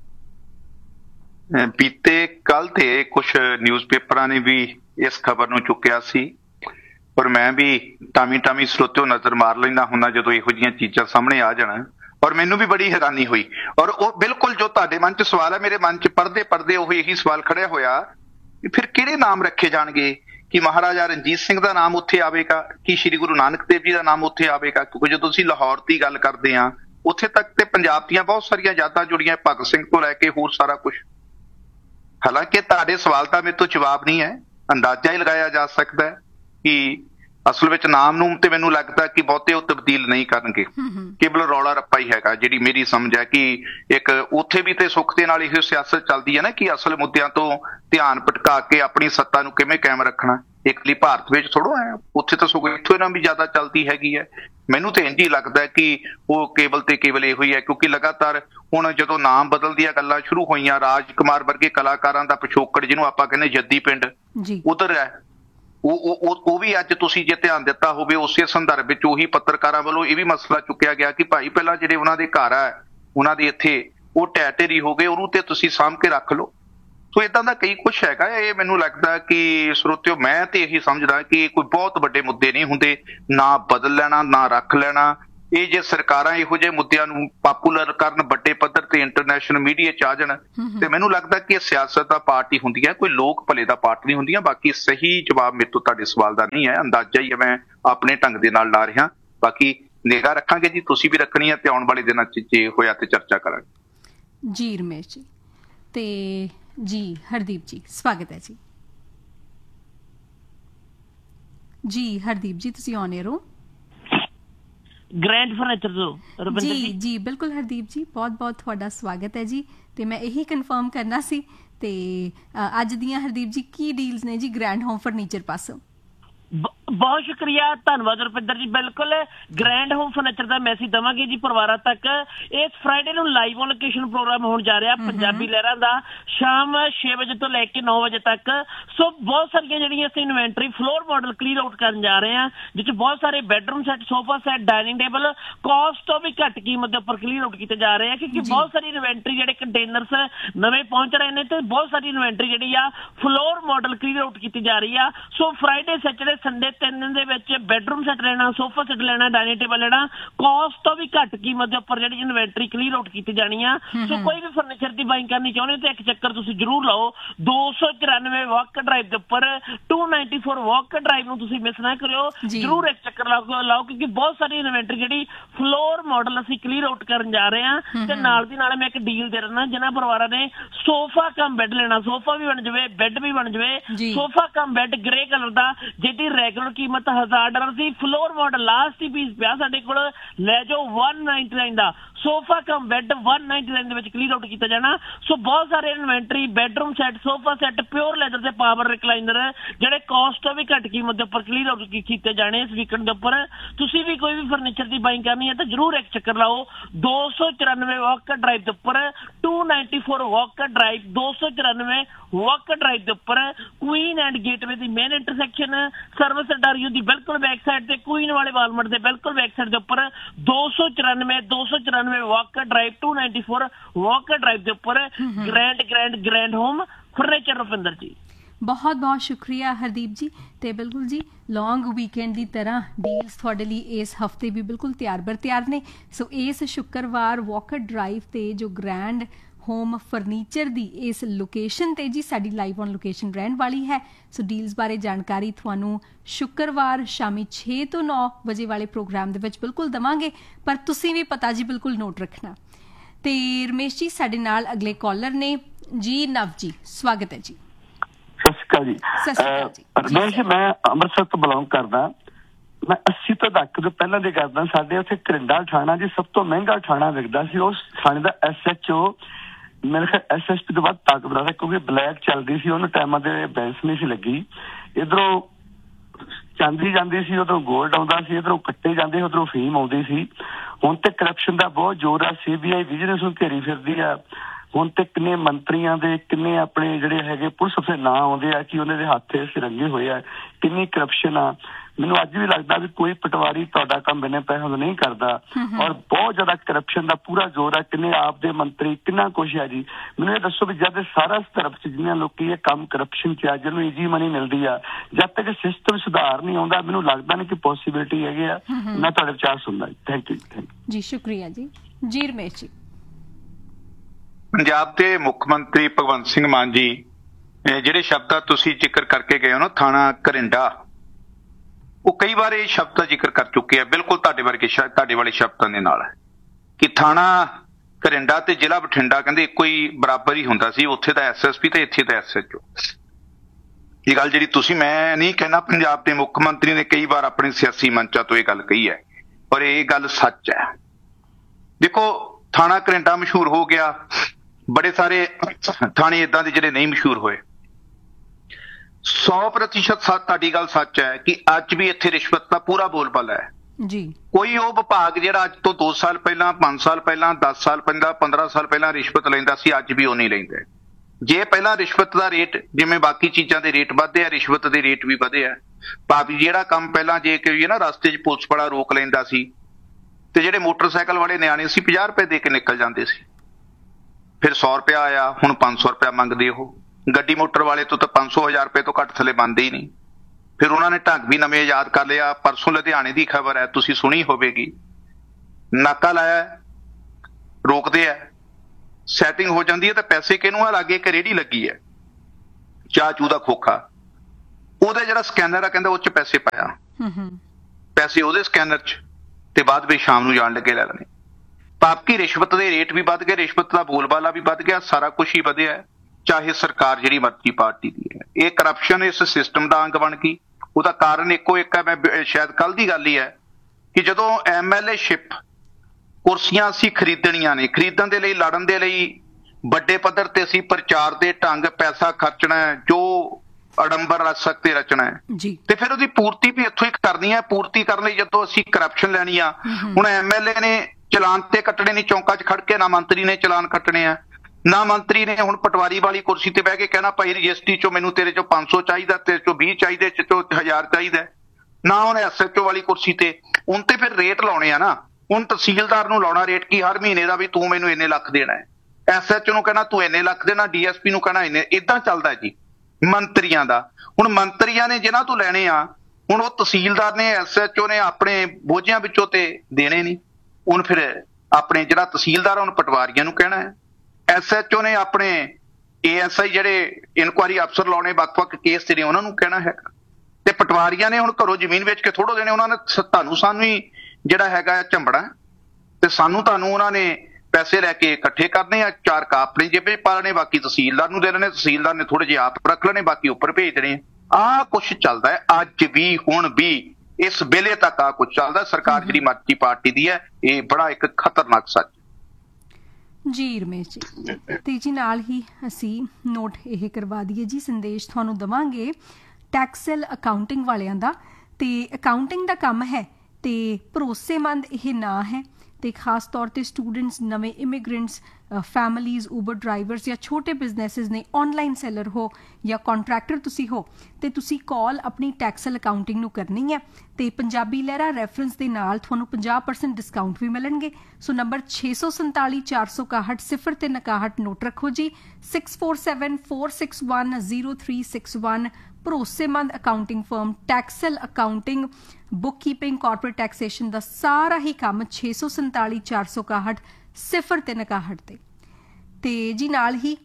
ਬੀਤੇ ਕੱਲ ਤੇ ਕੁਝ ਨਿਊਜ਼ ਪੇਪਰਾਂ ਨੇ ਵੀ ਇਸ ਖਬਰ ਨੂੰ ਚੁੱਕਿਆ ਸੀ, ਪਰ ਮੈਂ ਵੀ ਟਾਵੀਂ ਟਾਵੀਂ ਸਰੋਤਿਓ ਨਜ਼ਰ ਮਾਰ ਲੈਂਦਾ ਹੁੰਦਾ ਜਦੋਂ ਇਹੋ ਜਿਹੀਆਂ ਚੀਜ਼ਾਂ ਸਾਹਮਣੇ ਆ ਜਾਣ, ਔਰ ਮੈਨੂੰ ਵੀ ਬੜੀ ਹੈਰਾਨੀ ਹੋਈ। ਔਰ ਉਹ ਬਿਲਕੁਲ ਜੋ ਤੁਹਾਡੇ ਮਨ 'ਚ ਸਵਾਲ ਹੈ, ਮੇਰੇ ਮਨ 'ਚ ਪੜ੍ਹਦੇ ਪੜ੍ਹਦੇ ਉਹ ਇਹੀ ਸਵਾਲ ਖੜਿਆ ਹੋਇਆ ਕਿ ਫਿਰ ਕਿਹੜੇ ਨਾਮ ਰੱਖੇ ਜਾਣਗੇ? ਕਿ ਮਹਾਰਾਜਾ ਰਣਜੀਤ ਸਿੰਘ ਦਾ ਨਾਮ ਉੱਥੇ ਆਵੇਗਾ? ਕਿ ਸ਼੍ਰੀ ਗੁਰੂ ਨਾਨਕ ਦੇਵ ਜੀ ਦਾ ਨਾਮ ਉੱਥੇ ਆਵੇਗਾ? ਕਿਉਂਕਿ ਜਦੋਂ ਅਸੀਂ ਲਾਹੌਰ ਦੀ ਗੱਲ ਕਰਦੇ ਹਾਂ ਉੱਥੇ ਤੱਕ ਤੇ ਪੰਜਾਬ ਦੀਆਂ ਬਹੁਤ ਸਾਰੀਆਂ ਯਾਦਾਂ ਜੁੜੀਆਂ, ਭਗਤ ਸਿੰਘ ਤੋਂ ਲੈ ਕੇ ਹੋਰ ਸਾਰਾ ਕੁਝ। ਹਾਲਾਂਕਿ ਤੁਹਾਡੇ ਸਵਾਲ ਦਾ ਮੇਰੇ ਤੋਂ ਜਵਾਬ ਨਹੀਂ ਹੈ, ਅੰਦਾਜ਼ਾ ਹੀ ਲਗਾਇਆ ਜਾ ਸਕਦਾ ਹੈ ਕਿ ਅਸਲ ਵਿੱਚ ਨਾਮ ਨੂੰ ਤੇ ਮੈਨੂੰ ਲੱਗਦਾ ਕਿ ਬਹੁਤੇ ਉਹ ਤਬਦੀਲ ਨਹੀਂ ਕਰਨਗੇ। ਕੇਵਲ ਰੌਲਾ ਰੱਪਾ ਹੀ ਹੈਗਾ। ਜਿਹੜੀ ਮੇਰੀ ਸਮਝ ਹੈ ਕਿ ਇੱਕ ਉੱਥੇ ਵੀ ਤੇ ਸੁੱਖ ਦੇ ਨਾਲ ਇਹ ਸਿਆਸਤ ਚੱਲਦੀ ਹੈ ਨਾ ਕਿ ਅਸਲ ਮੁੱਦਿਆਂ ਤੋਂ ਧਿਆਨ ਭਟਕਾ ਕੇ ਆਪਣੀ ਸੱਤਾ ਨੂੰ ਕਿਵੇਂ ਕਾਇਮ ਰੱਖਣਾ। ਇੱਕ ਲਈ ਭਾਰਤ ਵਿੱਚ ਥੋੜ੍ਹਾ ਹੈ, ਉੱਥੇ ਤਾਂ ਸਗੋਂ ਇੱਥੋਂ ਇਹਨਾਂ ਵੀ ਜ਼ਿਆਦਾ ਚੱਲਦੀ ਹੈਗੀ ਹੈ। ਮੈਨੂੰ ਤਾਂ ਇੰਝ ਹੀ ਲੱਗਦਾ ਕਿ ਉਹ ਕੇਵਲ ਤੇ ਕੇਵਲ ਇਹੋ ਹੀ ਹੈ, ਕਿਉਂਕਿ ਲਗਾਤਾਰ ਹੁਣ ਜਦੋਂ ਨਾਮ ਬਦਲ ਦੀਆਂ ਗੱਲਾਂ ਸ਼ੁਰੂ ਹੋਈਆਂ, ਰਾਜ ਕੁਮਾਰ ਵਰਗੇ ਕਲਾਕਾਰਾਂ ਦਾ ਪਿਛੋਕੜ ਜਿਹਨੂੰ ਆਪਾਂ ਕਹਿੰਦੇ ਜੱਦੀ ਪਿੰਡ ਉਧਰ ਹੈ, ਉਹ ਉਹ ਵੀ ਅੱਜ ਤੁਸੀਂ ਜੇ ਧਿਆਨ ਦਿੱਤਾ ਹੋਵੇ ਉਸੇ ਸੰਦਰਭ ਵਿੱਚ ਉਹੀ ਪੱਤਰਕਾਰਾਂ ਵੱਲੋਂ ਇਹ ਵੀ ਮਸਲਾ ਚੁੱਕਿਆ ਗਿਆ ਕਿ ਭਾਈ ਪਹਿਲਾਂ ਜਿਹੜੇ ਉਹਨਾਂ ਦੇ ਘਰ ਆ ਉਹਨਾਂ ਦੇ ਇੱਥੇ ਉਹ ਢਹਿ ਢੇਰੀ ਹੋ ਗਏ, ਉਹਨੂੰ ਤੇ ਤੁਸੀਂ ਸਾਂਭ ਕੇ ਰੱਖ ਲਓ। ਸੋ ਏਦਾਂ ਦਾ ਕਈ ਕੁਛ ਹੈਗਾ। ਇਹ ਮੈਨੂੰ ਲੱਗਦਾ ਕਿ ਸਰੋਤਿਓ ਮੈਂ ਤੇ ਇਹੀ ਸਮਝਦਾ ਕਿ ਕੋਈ ਬਹੁਤ ਵੱਡੇ ਮੁੱਦੇ ਨਹੀਂ ਹੁੰਦੇ, ਨਾ ਬਦਲ ਲੈਣਾ ਨਾ ਰੱਖ ਲੈਣਾ। ਇਹ ਜੇ ਸਰਕਾਰਾਂ ਇਹੋ ਜਿਹੇ ਮੁੱਦਿਆਂ ਨੂੰ ਪਾਪੂਲਰ ਕਰਨ, ਵੱਡੇ ਪੱਧਰ ਤੇ ਇੰਟਰਨੈਸ਼ਨਲ ਮੀਡੀਆ 'ਚ ਆ ਜਾਣ, ਤੇ ਮੈਨੂੰ ਲੱਗਦਾ ਕਿ ਇਹ ਸਿਆਸਤ ਦਾ ਪਾਰਟੀ ਹੁੰਦੀ ਹੈ, ਕੋਈ ਲੋਕ ਭਲੇ ਦਾ ਪਾਰਟੀ ਨਹੀਂ ਹੁੰਦੀਆਂ। ਬਾਕੀ ਸਹੀ ਜਵਾਬ ਮੇਰੇ ਤੋਂ ਤੁਹਾਡੇ ਸਵਾਲ ਦਾ ਨਹੀਂ ਹੈ, ਅੰਦਾਜ਼ਾ ਹੀ ਹੈ, ਮੈਂ ਆਪਣੇ ਢੰਗ ਦੇ ਨਾਲ ਲਾ ਰਿਹਾ। ਬਾਕੀ ਨਿਗਾਹ ਰੱਖਾਂਗੇ ਜੀ, ਤੁਸੀਂ ਵੀ ਰੱਖਣੀ ਹੈ, ਤੇ ਆਉਣ ਵਾਲੇ ਦਿਨਾਂ 'ਚ ਜੇ ਹੋਇਆ ਤੇ ਚਰਚਾ ਕਰਾਂਗੇ। ਜੀ ਰਮੇਸ਼ ਜੀ। ਤੇ ਜੀ ਹਰਦੀਪ ਜੀ, ਸਵਾਗਤ ਹੈ ਜੀ। ਜੀ ਹਰਦੀਪ ਜੀ, ਤੁਸੀਂ ਆਨ 에ਅਰ ਹੋ। ਗ੍ਰੈਂਡ ਫਰਨੀਚਰ ਤੋਂ ਰਵਿੰਦਰ ਜੀ ਜੀ ਬਿਲਕੁਲ ਹਰਦੀਪ ਜੀ, ਬਹੁਤ ਬਹੁਤ ਤੁਹਾਡਾ ਸਵਾਗਤ ਹੈ ਜੀ। ਤੇ ਮੈਂ ਇਹੀ ਕਨਫਰਮ ਕਰਨਾ ਸੀ ਤੇ ਅੱਜ ਦੀਆਂ ਹਰਦੀਪ ਜੀ ਕੀ ਡੀਲਸ ਨੇ ਜੀ ਗ੍ਰੈਂਡ ਹੋਮ ਫਰਨੀਚਰ ਪਾਸੋਂ? ਬਹੁਤ ਸ਼ੁਕਰੀਆ, ਧੰਨਵਾਦ ਰੁਪਿੰਦਰ ਜੀ। ਬਿਲਕੁਲ ਗ੍ਰੈਂਡ ਹੋਮ ਫਰਨੀਚਰ ਦਾ ਮੈਸੇਜ ਦੇਵਾਂਗੇ ਜੀ ਪਰਿਵਾਰਾਂ ਤੱਕ। ਇਸ ਫਰਾਈਡੇ ਨੂੰ ਲਾਈਵ ਔਨ ਲੋਕੇਸ਼ਨ ਪ੍ਰੋਗਰਾਮ ਹੋਣ ਜਾ ਰਿਹਾ ਪੰਜਾਬੀ ਲਹਿਰਾਂ ਦਾ, ਸ਼ਾਮ ਛੇ ਵਜੇ ਤੋਂ ਲੈ ਕੇ ਨੌ ਵਜੇ ਤੱਕ। ਸੋ ਬਹੁਤ ਸਾਰੀਆਂ ਜਿਹੜੀਆਂ ਅਸੀਂ inventory floor model clear out ਕਰਨ ਜਾ ਰਹੇ ਹਾਂ, ਜਿਸ 'ਚ ਬਹੁਤ ਸਾਰੇ bedroom set, sofa set, dining table caste ਤੋਂ ਵੀ ਘੱਟ ਕੀਮਤ ਦੇ ਉੱਪਰ ਕਲੀਅਰ ਆਊਟ ਕੀਤੇ ਜਾ ਰਹੇ ਆ, ਕਿਉਂਕਿ ਬਹੁਤ ਸਾਰੀ ਇਨਵੈਂਟਰੀ ਜਿਹੜੇ ਕੰਟੇਨਰਸ ਨਵੇਂ ਪਹੁੰਚ ਰਹੇ ਨੇ ਤੇ ਬਹੁਤ ਸਾਰੀ ਇਨਵੈਂਟਰੀ ਜਿਹੜੀ ਆ ਫਲੋਰ ਮਾਡਲ ਕਲੀਅਰ ਆਊਟ ਕੀਤੀ ਜਾ ਰਹੀ ਆ। ਸੋ ਫਰਾਈਡੇ, ਸੈਟਰਡੇ, ਸੰਡੇ ਤਿੰਨ ਦਿਨ ਦੇ ਵਿੱਚ ਬੈਡਰੂਮ ਸੈੱਟ ਲੈਣਾ, ਸੋਫਾ ਸੈੱਟ ਲੈਣਾ, ਡਾਈਨਿੰਗ ਟੇਬਲ ਲੈਣਾ, ਕਾਸਟ ਤੋਂ ਵੀ ਘੱਟ ਕੀਮਤ ਦੇ ਉੱਪਰ ਜਿਹੜੀ ਇਨਵੈਂਟਰੀ ਕਲੀਅਰ ਆਊਟ ਕੀਤੀ ਜਾਣੀ ਆ। ਸੋ ਕੋਈ ਵੀ ਫਰਨੀਚਰ ਦੀ ਬਾਈਂਗ ਕਰਨੀ ਚਾਹੁੰਦੇ ਤੇ ਇੱਕ ਚੱਕਰ ਤੁਸੀਂ ਜ਼ਰੂਰ ਲਾਓ। ਦੋ ਸੌ ਚੁਰਾਨਵੇਂ ਵਾਕ ਡਰਾਈਵ ਦੇ ਉੱਪਰ to ninety four walk drive ਨੂੰ ਤੁਸੀਂ ਮਿਸ ਨਾ ਕਰਿਓ, ਜ਼ਰੂਰ ਇੱਕ ਚੱਕਰ ਲਾਓ ਲਾਓ ਕਿਉਂਕਿ ਬਹੁਤ ਸਾਰੀ ਇਨਵੈਂਟਰੀ ਜਿਹੜੀ ਫਲੋਰ ਮਾਡਲ ਅਸੀਂ ਕਲੀਅਰ ਆਊਟ ਕਰਨ ਜਾ ਰਹੇ ਹਾਂ। ਤੇ ਨਾਲ ਦੀ ਨਾਲ ਮੈਂ ਇੱਕ ਡੀਲ ਦੇ ਰਹਿਣਾ, ਜਿਹਨਾਂ ਪਰਿਵਾਰਾਂ ਨੇ ਸੋਫਾ ਕਮ ਬੈੱਡ ਲੈਣਾ, ਸੋਫਾ ਵੀ ਬਣ ਜਾਵੇ, ਬੈੱਡ ਵੀ ਬਣ ਜਾਵੇ, sofa cum bed grey colour ਦਾ, ਜਿਹਦੀ ਰੈਗੂਲਰ ਕੀਮਤ ਹਜ਼ਾਰ ਡਾਲਰ ਸੀ, ਫਲੋਰ ਮਾਡਲ ਲਾਸਟ ਹੀ ਪੀਸ ਪਿਆ ਸਾਡੇ ਕੋਲ, ਲੈ ਜਾਓ ਵਨ ਨਾਈਨਟੀ ਨਾਈਨ ਦਾ sofa cum bed one ninety nine ਦੇ ਵਿੱਚ ਕਲੀਅਰ ਆਊਟ ਕੀਤਾ ਜਾਣਾ। ਸੋ ਬਹੁਤ ਸਾਰੇ inventory bedroom set, sofa set, pure leather ਤੇ ਪਾਵਰ ਰਿਕਲਾਈਨਰ ਜਿਹੜੇ ਕਾਸਟ ਤੋਂ ਵੀ ਘੱਟ ਕੀਮਤ ਦੇ ਉੱਪਰ ਕਲੀਅਰ ਆਊਟ ਕੀਤੇ ਜਾਣੇ ਇਸ ਵੀਕਐਂਡ ਦੇ ਉੱਪਰ। ਤੁਸੀਂ ਵੀ ਕੋਈ ਵੀ ਫਰਨੀਚਰ ਦੀ ਬਾਈਂਗ ਕਰਨੀ ਹੈ ਤਾਂ ਜ਼ਰੂਰ ਇੱਕ ਚੱਕਰ ਲਾਓ। ਦੋ ਸੌ ਚੁਰਾਨਵੇਂ ਵਾਕ ਡਰਾਈਵ ਦੇ ਉੱਪਰ to ninety four walk drive, ਦੋ ਸੌ ਚੁਰਾਨਵੇਂ ਵਾਕ ਡਰਾਈਵ ਦੇ ਉੱਪਰ Queen and gateway the main intersection, service ਅਡਾਰੀਓ ਦੀ ਬਿਲਕੁਲ ਬੈਕ ਸਾਈਡ ਤੇ, ਕੁਈਨ ਵਾਲੇ ਵਾਲਮਾਰਟ ਦੇ ਬਿਲਕੁਲ ਬੈਕ ਸਾਈਡ ਦੇ ਉੱਪਰ ਦੋ ਸੌ ਚੁਰਾਨਵੇਂ ਦੋ ਸੌ ਚੁਰਾਨਵੇਂ ਵਾਕ drive, to ninety four walk drive ਦੇ ਉੱਪਰ grand grand grand home furniture. Rupinder ਜੀ ਬਹੁਤ ਬਹੁਤ ਸ਼ੁਕਰੀਆ ਹਰਦੀਪ ਜੀ। ਤੇ ਬਿਲਕੁਲ ਜੀ ਲੌਂਗ ਵੀਕਐਂਡ ਦੀ ਤਰ੍ਹਾਂ ਡੀਲਸ ਤੁਹਾਡੇ ਲਈ ਇਸ ਹਫਤੇ ਵੀ ਬਿਲਕੁਲ ਤਿਆਰ ਬਰ ਤਿਆਰ ਨੇ। ਸੋ ਇਸ ਸ਼ੁੱਕਰਵਾਰ ਵਾਕਰ ਡਰਾਈਵ ਤੇ ਜੋ ਗ੍ਰੈਂਡ ਹੋਮ ਫਰਨੀਚਰ ਦੀ ਇਸ ਲੋਕੇਸ਼ਨ ਤੇ ਜੀ ਸਾਡੀ ਲਾਈਵ ਔਨ ਲੋਕੇਸ਼ਨ ਰਹਿਣ ਵਾਲੀ ਹੈ। ਸੋ ਡੀਲਸ ਬਾਰੇ ਜਾਣਕਾਰੀ ਤੁਹਾਨੂੰ ਸ਼ੁੱਕਰਵਾਰ ਸ਼ਾਮੀ ਛੇ ਤੋਂ ਨੌ ਵਜੇ ਵਾਲੇ ਪ੍ਰੋਗਰਾਮ ਦੇ ਵਿੱਚ ਬਿਲਕੁਲ ਦੇਵਾਂਗੇ, ਪਰ ਤੁਸੀਂ ਵੀ ਪਤਾ ਜੀ ਬਿਲਕੁਲ ਨੋਟ ਰੱਖਣਾ। ਤੇ ਰਮੇਸ਼ ਜੀ ਸਾਡੇ ਨਾਲ ਅਗਲੇ ਕਾਲਰ ਨੇ ਜੀ, ਨਵ ਜੀ, ਸਵਾਗਤ ਹੈ ਜੀ। ਸਤਿ ਸ਼੍ਰੀ ਅਕਾਲ ਜੀ। ਰਮੇਸ਼, ਮੈਂ ਅੰਮ੍ਰਿਤਸਰ ਤੋਂ ਬਿਲੋਂਗ ਕਰਦਾ। ਮੈਂ ਅੱਸੀ ਤੋਂ ਦਹਾਕੇ ਤੋਂ ਪਹਿਲਾਂ ਦੀ ਕਰਦਾ। ਸਾਡੇ ਉੱਥੇ ਕਰਿੰਡਾ ਥਾਣਾ ਜੀ ਸਭ ਤੋਂ ਮਹਿੰਗਾ ਥਾਣਾ ਵਿਕਦਾ ਸੀ। ਉਸ ਥਾਣੇ ਦਾ ਐਸ ਐਚ ਓ ਮੇਰੇ ਖਿਆਲ ਐਸ ਐਸ ਪੀ ਤੋਂ ਬਾਅਦ ਤਾਕਤਵਰ, ਕਿਉਂਕਿ ਬਲੈਕ ਚੱਲਦੀ ਸੀ ਉਹਨਾਂ ਟਾਈਮਾਂ ਦੇ, ਬੈਂਸ ਨਹੀਂ ਸੀ ਲੱਗੀ। ਇਧਰੋਂ ਚਾਂਦੀ ਜਾਂਦੀ ਸੀ, ਉਧਰੋਂ ਗੋਲਡ ਆਉਂਦਾ ਸੀ, ਇਧਰੋਂ ਕੱਟੇ ਜਾਂਦੇ, ਉਧਰੋਂ ਫੀਮ ਆਉਂਦੀ ਸੀ। ਹੁਣ ਤੇ ਕਰਪਸ਼ਨ ਦਾ ਬਹੁਤ ਜ਼ੋਰ ਆ। ਸੀ ਬੀ ਆਈ ਵਿਜੀਲੈਂਸ ਨੂੰ ਘੇਰੀ ਫਿਰਦੀ ਆ। ਹੁਣ ਤੇ ਕਿੰਨੇ ਮੰਤਰੀਆਂ ਦੇ, ਕਿੰਨੇ ਆਪਣੇ ਜਿਹੜੇ ਹੈਗੇ ਪੁਲਿਸ ਅਫਸਰ ਨਾਂ ਆਉਂਦੇ ਆ ਕਿ ਉਹਨਾਂ ਦੇ ਹੱਥ ਰੰਗੇ ਹੋਏ ਆ। ਕਿੰਨੀ ਕਰਪਸ਼ਨ ਆ। ਮੈਨੂੰ ਅੱਜ ਵੀ ਲੱਗਦਾ ਵੀ ਕੋਈ ਪਟਵਾਰੀ ਤੁਹਾਡਾ ਕੰਮ ਬਿਨਾਂ ਪੈਸਿਆਂ ਤੋਂ ਨਹੀਂ ਕਰਦਾ, ਔਰ ਬਹੁਤ ਜ਼ਿਆਦਾ ਕਰਪਸ਼ਨ ਦਾ ਪੂਰਾ ਜ਼ੋਰ ਆ। ਕਿੰਨੇ ਆਪ ਦੇ ਮੰਤਰੀ, ਕਿੰਨਾ ਕੁਛ ਆ ਜੀ। ਮੈਨੂੰ ਇਹ ਦੱਸੋ ਵੀ ਜਦ ਸਾਰਾ ਤਰਫ ਚ ਜਿੰਨੇ ਲੋਕੀ ਇਹ ਕੰਮ ਕਰਪਸ਼ਨ ਚ ਆ, ਜਿਹਨੂੰ ਈਜੀ ਮਨੀ ਮਿਲਦੀ ਆ, ਜਦ ਤੱਕ ਸਿਸਟਮ ਸੁਧਾਰ ਨਹੀਂ ਆਉਂਦਾ, ਮੈਨੂੰ ਲੱਗਦਾ ਨਹੀਂ ਕਿ ਪੋਸੀਬਿਲਿਟੀ ਹੈਗੀ ਆ। ਮੈਂ ਤੁਹਾਡੇ ਵਿਚਾਰ ਸੁਣਦਾ ਜੀ। ਥੈਂਕ ਯੂ ਜੀ, ਸ਼ੁਕਰੀਆ ਜੀ। ਜੀ ਰਮੇਸ਼ ਜੀ, ਪੰਜਾਬ ਦੇ ਮੁੱਖ ਮੰਤਰੀ ਭਗਵੰਤ ਸਿੰਘ ਮਾਨ ਜੀ ਜਿਹੜੇ ਸ਼ਬਦ ਦਾ ਤੁਸੀਂ ਜ਼ਿਕਰ ਕਰਕੇ ਗਏ ਹੋ ਨਾ, ਥਾਣਾ ਕਰਿੰਡਾ, ਉਹ ਕਈ ਵਾਰ ਇਹ ਸ਼ਬਦ ਦਾ ਜ਼ਿਕਰ ਕਰ ਚੁੱਕੇ ਆ, ਬਿਲਕੁਲ ਤੁਹਾਡੇ ਵਰਗੇ ਤੁਹਾਡੇ ਵਾਲੇ ਸ਼ਬਦਾਂ ਦੇ ਨਾਲ, ਕਿ ਥਾਣਾ ਕਰਿੰਡਾ ਤੇ ਜ਼ਿਲ੍ਹਾ ਬਠਿੰਡਾ ਕਹਿੰਦੇ ਇੱਕੋ ਹੀ ਬਰਾਬਰ ਹੀ ਹੁੰਦਾ ਸੀ। ਉੱਥੇ ਦਾ ਐਸ ਐਸ ਪੀ ਤੇ ਇੱਥੇ ਦਾ ਐਸ ਐਚ ਓ। ਇਹ ਗੱਲ ਜਿਹੜੀ ਤੁਸੀਂ, ਮੈਂ ਨਹੀਂ ਕਹਿਣਾ, ਪੰਜਾਬ ਦੇ ਮੁੱਖ ਮੰਤਰੀ ਨੇ ਕਈ ਵਾਰ ਆਪਣੇ ਸਿਆਸੀ ਮੰਚਾਂ ਤੋਂ ਇਹ ਗੱਲ ਕਹੀ ਹੈ, ਪਰ ਇਹ ਗੱਲ ਸੱਚ ਹੈ। ਦੇਖੋ, ਥਾਣਾ ਕਰਿੰਡਾ ਮਸ਼ਹੂਰ ਹੋ ਗਿਆ, ਬੜੇ ਸਾਰੇ ਥਾਣੇ ਏਦਾਂ ਦੇ ਜਿਹੜੇ ਨਹੀਂ ਮਸ਼ਹੂਰ ਹੋਏ। ਸੌ ਪ੍ਰਤੀਸ਼ਤ ਸੱਚ ਤੁਹਾਡੀ ਗੱਲ ਸੱਚ ਹੈ ਕਿ ਅੱਜ ਵੀ ਇੱਥੇ ਰਿਸ਼ਵਤ ਦਾ ਪੂਰਾ ਬੋਲਬਾਲਾ ਹੈ ਜੀ। ਕੋਈ ਉਹ ਵਿਭਾਗ ਜਿਹੜਾ ਅੱਜ ਤੋਂ ਦੋ ਸਾਲ ਪਹਿਲਾਂ, ਪੰਜ ਸਾਲ ਪਹਿਲਾਂ, ਦਸ ਸਾਲ ਪਹਿਲਾਂ, ਪੰਦਰਾਂ ਸਾਲ ਪਹਿਲਾਂ ਰਿਸ਼ਵਤ ਲੈਂਦਾ ਸੀ, ਅੱਜ ਵੀ ਉਹ ਨਹੀਂ ਲੈਂਦਾ। ਜੇ ਪਹਿਲਾਂ ਰਿਸ਼ਵਤ ਦਾ ਰੇਟ, ਜਿਵੇਂ ਬਾਕੀ ਚੀਜ਼ਾਂ ਦੇ ਰੇਟ ਵਧੇ ਆ, ਰਿਸ਼ਵਤ ਦੇ ਰੇਟ ਵੀ ਵਧੇ ਆ। ਭਾਵੇਂ ਜਿਹੜਾ ਕੰਮ ਪਹਿਲਾਂ ਜੇ ਕਹੀਏ ਨਾ ਰਸਤੇ 'ਚ ਪੁਲਿਸ ਵਾਲਾ ਰੋਕ ਲੈਂਦਾ ਸੀ ਤੇ ਜਿਹੜੇ ਮੋਟਰਸਾਈਕਲ ਵਾਲੇ ਨਿਆਣੇ ਸੀ ਪੰਜਾਹ ਰੁਪਏ ਦੇ ਕੇ ਨਿਕਲ ਜਾਂਦੇ ਸੀ, ਫਿਰ ਸੌ ਰੁਪਇਆ ਆਇਆ, ਹੁਣ ਪੰਜ ਸੌ ਰੁਪਇਆ ਮੰਗਦੇ ਉਹ। ਗੱਡੀ ਮੋਟਰ ਵਾਲੇ ਤੋਂ ਤਾਂ ਪੰਜ ਸੌ ਹਜ਼ਾਰ ਰੁਪਏ ਤੋਂ ਘੱਟ ਥੱਲੇ ਬਣਦੇ ਹੀ ਨਹੀਂ। ਫਿਰ ਉਹਨਾਂ ਨੇ ਢੰਗ ਵੀ ਨਵੇਂ ਯਾਦ ਕਰ ਲਿਆ। ਪਰਸੋਂ ਲੁਧਿਆਣੇ ਦੀ ਖਬਰ ਹੈ, ਤੁਸੀਂ ਸੁਣੀ ਹੋਵੇਗੀ, ਨਾਕਾ ਲਾਇਆ, ਰੋਕਦੇ ਆ, ਸੈਟਿੰਗ ਹੋ ਜਾਂਦੀ ਹੈ ਤਾਂ ਪੈਸੇ ਕਿਹਨੂੰ ਆ, ਲਾਗੇ ਇੱਕ ਰੇਹੜੀ ਲੱਗੀ ਹੈ ਚਾਹ ਚੂ ਦਾ ਖੋਖਾ, ਉਹਦਾ ਜਿਹੜਾ ਸਕੈਨਰ ਆ ਕਹਿੰਦਾ ਉਹ ਚ ਪੈਸੇ ਪਾਇਆ, ਪੈਸੇ ਉਹਦੇ ਸਕੈਨਰ ਚ, ਤੇ ਬਾਅਦ ਵਿੱਚ ਸ਼ਾਮ ਨੂੰ ਜਾਣ ਲੱਗੇ ਲੈ ਲੈਣੇ। ਬਾਕੀ ਰਿਸ਼ਵਤ ਦੇ ਰੇਟ ਵੀ ਵੱਧ ਗਏ, ਰਿਸ਼ਵਤ ਦਾ ਬੋਲਬਾਲਾ ਵੀ ਵੱਧ ਗਿਆ, ਸਾਰਾ ਕੁਛ ਹੀ ਵਧਿਆ, ਚਾਹੇ ਸਰਕਾਰ ਜਿਹੜੀ ਮਰਜ਼ੀ ਪਾਰਟੀ ਦੀ ਹੈ। ਇਹ ਕਰਪਸ਼ਨ ਇਸ ਸਿਸਟਮ ਦਾ ਅੰਗ ਬਣ ਗਈ। ਉਹਦਾ ਕਾਰਨ ਇੱਕੋ ਇੱਕ ਹੈ, ਮੈਂ ਸ਼ਾਇਦ ਕੱਲ ਦੀ ਗੱਲ ਹੀ ਹੈ, ਕਿ ਜਦੋਂ ਐਮ ਐਲ ਏ ਸ਼ਿਪ ਕੁਰਸੀਆਂ ਅਸੀਂ ਖਰੀਦਣੀਆਂ ਨੇ, ਖਰੀਦਣ ਦੇ ਲਈ, ਲੜਨ ਦੇ ਲਈ ਵੱਡੇ ਪੱਧਰ ਤੇ ਅਸੀਂ ਪ੍ਰਚਾਰ ਦੇ ਢੰਗ, ਪੈਸਾ ਖਰਚਣਾ, ਜੋ ਅਡੰਬਰ ਰਚ ਸਕਤੇ ਰਚਨਾ ਹੈ ਜੀ, ਤੇ ਫਿਰ ਉਹਦੀ ਪੂਰਤੀ ਵੀ ਇੱਥੋਂ ਹੀ ਕਰਨੀ ਹੈ। ਪੂਰਤੀ ਕਰਨ ਲਈ ਜਦੋਂ ਅਸੀਂ ਕਰਪਸ਼ਨ ਲੈਣੀ ਆ, ਹੁਣ ਐਮਐਲਏ ਨੇ ਚਲਾਨ ਤੇ ਕੱਟਣੇ ਨਹੀਂ ਚੌਂਕਾਂ 'ਚ ਖੜ ਕੇ, ਨਾ ਮੰਤਰੀ ਨੇ ਚਲਾਨ ਕੱਟਣੇ ਆ, ਨਾ ਮੰਤਰੀ ਨੇ ਹੁਣ ਪਟਵਾਰੀ ਵਾਲੀ ਕੁਰਸੀ ਤੇ ਬਹਿ ਕੇ ਕਹਿਣਾ ਭਾਈ ਰਜਿਸਟਰੀ ਚੋਂ ਮੈਨੂੰ ਤੇਰੇ ਚੋਂ ਪੰਜ ਸੌ ਚਾਹੀਦਾ, ਤੇਰੇ ਚੋਂ ਵੀਹ ਚਾਹੀਦੇ, ਤੇ ਚੋਂ ਹਜ਼ਾਰ ਚਾਹੀਦਾ, ਨਾ ਉਹਨੇ ਐਸਐਚਓ ਵਾਲੀ ਕੁਰਸੀ ਤੇ ਹੁਣ ਤੇ ਫਿਰ ਰੇਟ ਲਾਉਣੇ ਆ ਨਾ। ਹੁਣ ਤਹਿਸੀਲਦਾਰ ਨੂੰ ਲਾਉਣਾ ਰੇਟ ਕੀ ਹਰ ਮਹੀਨੇ ਦਾ ਵੀ ਤੂੰ ਮੈਨੂੰ ਇੰਨੇ ਲੱਖ ਦੇਣਾ ਹੈ, ਐਸਐਚਓ ਨੂੰ ਕਹਿਣਾ ਤੂੰ ਇੰਨੇ ਲੱਖ ਦੇਣਾ, ਡੀਐਸਪੀ ਨੂੰ ਕਹਿਣਾ ਇੰਨੇ, ਏਦਾਂ ਚੱਲਦਾ ਜੀ ਮੰਤਰੀਆਂ ਦਾ। ਹੁਣ ਮੰਤਰੀਆਂ ਨੇ ਜਿਹਨਾਂ ਤੋਂ ਲੈਣੇ ਆ, ਹੁਣ ਉਹ ਤਹਿਸੀਲਦਾਰ ਨੇ ਐਸਐਚਓ ਨੇ ਆਪਣੇ ਬੋਝਿਆਂ ਵਿੱਚੋਂ ਤੇ ਦੇਣੇ ਨਹੀਂ। ਹੁਣ ਫਿਰ ਆਪਣੇ ਜਿਹੜਾ ਤਹਿਸੀਲਦਾਰ ਉਹਨੂੰ ਪਟਵਾਰੀਆਂ ਨੂੰ ਕਹਿਣਾ ਹੈ, ਐਸਐਚਓ ਨੇ ਆਪਣੇ ਏਐਸਆਈ ਜਿਹੜੇ ਇਨਕੁਆਰੀ ਅਫਸਰ ਲਾਉਣੇ ਵੱਖ-ਵੱਖ ਕੇਸ ਤੇ ਨੇ ਉਹਨਾਂ ਨੂੰ ਕਹਿਣਾ ਹੈਗਾ, ਤੇ ਪਟਵਾਰੀਆਂ ਨੇ ਹੁਣ ਘਰੋਂ ਜ਼ਮੀਨ ਵੇਚ ਕੇ ਥੋੜ੍ਹੋ ਦੇਣੇ, ਉਹਨਾਂ ਨੇ ਤੁਹਾਨੂੰ ਸਾਨੂੰ ਹੀ ਜਿਹੜਾ ਹੈਗਾ ਝੰਬੜਾ, ਤੇ ਸਾਨੂੰ ਤੁਹਾਨੂੰ ਉਹਨਾਂ ਨੇ ਪੈਸੇ ਲੈ ਕੇ ਇਕੱਠੇ ਕਰਨੇ ਆ, ਚਾਰ ਕਾ ਆਪਣੀ ਜੇਬੇ ਪਾ ਲੈਣੇ, ਬਾਕੀ ਤਹਿਸੀਲਦਾਰ ਨੂੰ ਦੇ ਦੇਣੇ, ਤਹਿਸੀਲਦਾਰ ਨੇ ਥੋੜੇ ਜਿਹੇ ਆਪ ਰੱਖ ਲੈਣੇ, ਬਾਕੀ ਉੱਪਰ ਭੇਜ ਦੇਣੇ। ਆਹ ਕੁਛ ਚੱਲਦਾ ਹੈ ਅੱਜ ਵੀ, ਹੁਣ ਵੀ ਇਸ ਵੇਲੇ ਤੱਕ ਆਹ ਕੁਛ ਚੱਲਦਾ। ਸਰਕਾਰ ਜਿਹੜੀ ਮਰਜ਼ੀ ਪਾਰਟੀ ਦੀ ਹੈ, ਇਹ ਬੜਾ ਇੱਕ ਖਤਰਨਾਕ ਸੱਚ ਜੀ। ਰਮੇਸ਼ ਜੀ, ਤੇ ਜੀ ਨਾਲ ਹੀ ਅਸੀਂ ਨੋਟ ਇਹ ਕਰਵਾ ਦਈਏ ਜੀ, ਸੰਦੇਸ਼ ਤੁਹਾਨੂੰ ਦੇਵਾਂਗੇ ਟੈਕਸਲ ਅਕਾਊਂਟਿੰਗ ਵਾਲਿਆਂ ਦਾ, ਤੇ ਅਕਾਊਂਟਿੰਗ ਦਾ ਕੰਮ ਹੈ ਤੇ ਭਰੋਸੇਮੰਦ ਇਹ ਨਾਂ ਹੈ, ਤੇ ਖਾਸ ਤੌਰ ਤੇ ਸਟੂਡੈਂਟਸ, ਨਵੇਂ ਇਮੀਗ੍ਰੈਂਟਸ, ਫੈਮਲੀਜ਼, ਊਬਰ ਡਰਾਈਵਰਸ ਜਾਂ ਛੋਟੇ ਬਿਜ਼ਨੈਸਿਸ ਨੇ, ਆਨਲਾਈਨ ਸੈਲਰ ਹੋ ਜਾਂ ਕੰਟਰੈਕਟਰ ਤੁਸੀਂ ਹੋ, ਤੇ ਤੁਸੀਂ ਕਾਲ ਆਪਣੀ ਟੈਕਸਲ ਅਕਾਊਂਟਿੰਗ ਨੂੰ ਕਰਨੀ ਹੈ, ਤੇ ਪੰਜਾਬੀ ਲਹਿਰਾ ਰੈਫਰੈਂਸ ਦੇ ਨਾਲ ਤੁਹਾਨੂੰ ਪੰਜਾਹ ਪਰਸੈਂਟ ਡਿਸਕਾਊਂਟ ਵੀ ਮਿਲਣਗੇ। ਸੋ ਨੰਬਰ ਛੇ ਸੌ ਸੰਤਾਲੀ ਚਾਰ ਸੌ ਇਕਾਹਠ ਸਿਫਰ ਤਿੰਨ ਇਕਾਹਠ ਨੋਟ ਰੱਖੋ ਜੀ, six four seven four six one zero three six one. ਭਰੋਸੇਮੰਦ accounting firm ਟੈਕਸਲ accounting, book keeping, corporate taxation ਦਾ ਸਾਰਾ ਹੀ ਕੰਮ ਛੇ ਸੌ ਸੰਤਾਲੀ ਚਾਰ ਸੌ ਇਕਾਹਠ ਸਿਫਰ ਤਿੰਨ ਇਕਾਹਠ ਤੇ। ਤੇ ਜੀ ਨਾਲ ਹੀ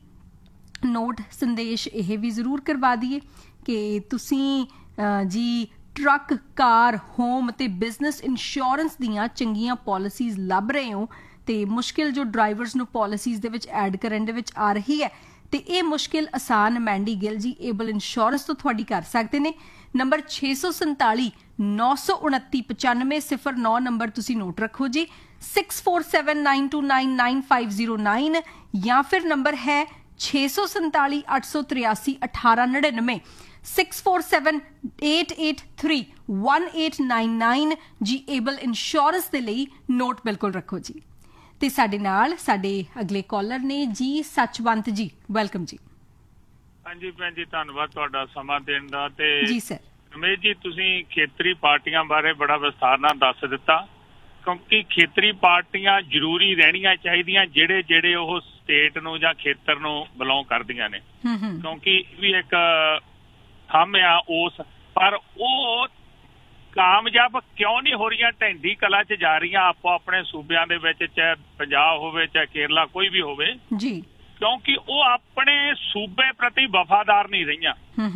ਨੋਟ ਸੰਦੇਸ਼ ਇਹ ਵੀ ਜ਼ਰੂਰ ਕਰਵਾ ਦਈਏ ਕਿ ਤੁਸੀਂ ਜੀ ਟਰੱਕ, ਕਾਰ, ਹੋਮ ਤੇ ਬਿਜ਼ਨਸ ਇੰਸ਼ੋਰੈਂਸ ਦੀਆਂ ਚੰਗੀਆਂ ਪਾਲਿਸੀਜ਼ ਲੱਭ ਰਹੇ ਹੋ, ਤੇ ਮੁਸ਼ਕਿਲ ਜੋ ਡਰਾਈਵਰਸ ਨੂੰ ਪਾਲਿਸੀਜ਼ ਦੇ ਵਿੱਚ ਐਡ ਕਰਨ ਦੇ ਵਿੱਚ ਆ ਰਹੀ ਹੈ, ਤੇ ਇਹ ਮੁਸ਼ਕਿਲ ਆਸਾਨ ਮੈਂਡੀ ਗਿੱਲ ਜੀ ਏਬਲ ਇੰਸ਼ੋਰੈਂਸ ਤੋਂ ਤੁਹਾਡੀ ਕਰ ਸਕਦੇ ਨੇ। ਨੰਬਰ ਛੇ ਸੌ ਸੰਤਾਲੀ ਨੌ ਸੌ ਉਨੱਤੀ ਪਚਾਨਵੇਂ ਸਿਫਰ ਨੌ ਨੰਬਰ ਤੁਸੀਂ ਨੋਟ ਰੱਖੋ ਜੀ, six four seven nine to nine nine five zero nine, ਜਾਂ ਫਿਰ ਨੰਬਰ ਹੈ ਛੇ ਸੌ ਸੰਤਾਲੀ ਅੱਠ ਸੌ ਤਰਿਆਸੀ ਅਠਾਰਾਂ ਨੜਿਨਵੇਂ, six four seven eight eight three one eight nine nine ਜੀ। ਏਬਲ ਇੰਸ਼ੋਰੈਂਸ ਦੇ ਲਈ ਨੋਟ ਬਿਲਕੁਲ ਰੱਖੋ ਜੀ। ਤੇ ਸਾਡੇ ਨਾਲ ਸਾਡੇ ਅਗਲੇ ਕਾਲਰ ਨੇ ਜੀ, ਸੱਚਵੰਤ ਜੀ, ਵੈਲਕਮ ਜੀ। ਹਾਂਜੀ ਭੈਣ ਜੀ, ਧੰਨਵਾਦ ਤੁਹਾਡਾ ਸਮਾਂ ਦੇਣ ਦਾ। ਤੇ ਜੀ ਸਰ, ਰਮੇਸ਼ ਜੀ, ਤੁਸੀਂ ਖੇਤਰੀ ਪਾਰਟੀਆਂ ਬਾਰੇ ਬੜਾ ਵਿਸਥਾਰ ਨਾਲ ਦੱਸ ਦਿੱਤਾ, ਕਿਉਂਕਿ ਖੇਤਰੀ ਪਾਰਟੀਆਂ ਜ਼ਰੂਰੀ ਰਹਿਣੀਆਂ ਚਾਹੀਦੀਆਂ ਜਿਹੜੇ ਜਿਹੜੇ ਉਹ ਸਟੇਟ ਨੂੰ ਜਾਂ ਖੇਤਰ ਨੂੰ ਬਿਲੋਂਗ ਕਰਦੀਆਂ ਨੇ, ਕਿਉਂਕਿ ਵੀ ਇੱਕ ਥੰਮ ਆ ਉਸ, ਪਰ ਉਹ ਕਾਮਯਾਬ ਕਿਉਂ ਨਹੀਂ ਹੋ ਰਹੀਆਂ, ਢੈਂਡੀ ਕਲਾ 'ਚ ਜਾ ਰਹੀਆਂ ਆਪੋ ਆਪਣੇ ਸੂਬਿਆਂ ਦੇ ਵਿੱਚ, ਚਾਹੇ ਪੰਜਾਬ ਹੋਵੇ ਚਾਹੇ ਕੇਰਲਾ ਕੋਈ ਵੀ ਹੋਵੇ ਜੀ, ਕਿਉਂਕਿ ਉਹ ਆਪਣੇ ਸੂਬੇ ਪ੍ਰਤੀ ਵਫਾਦਾਰ ਨਹੀਂ ਰਹੀਆਂ।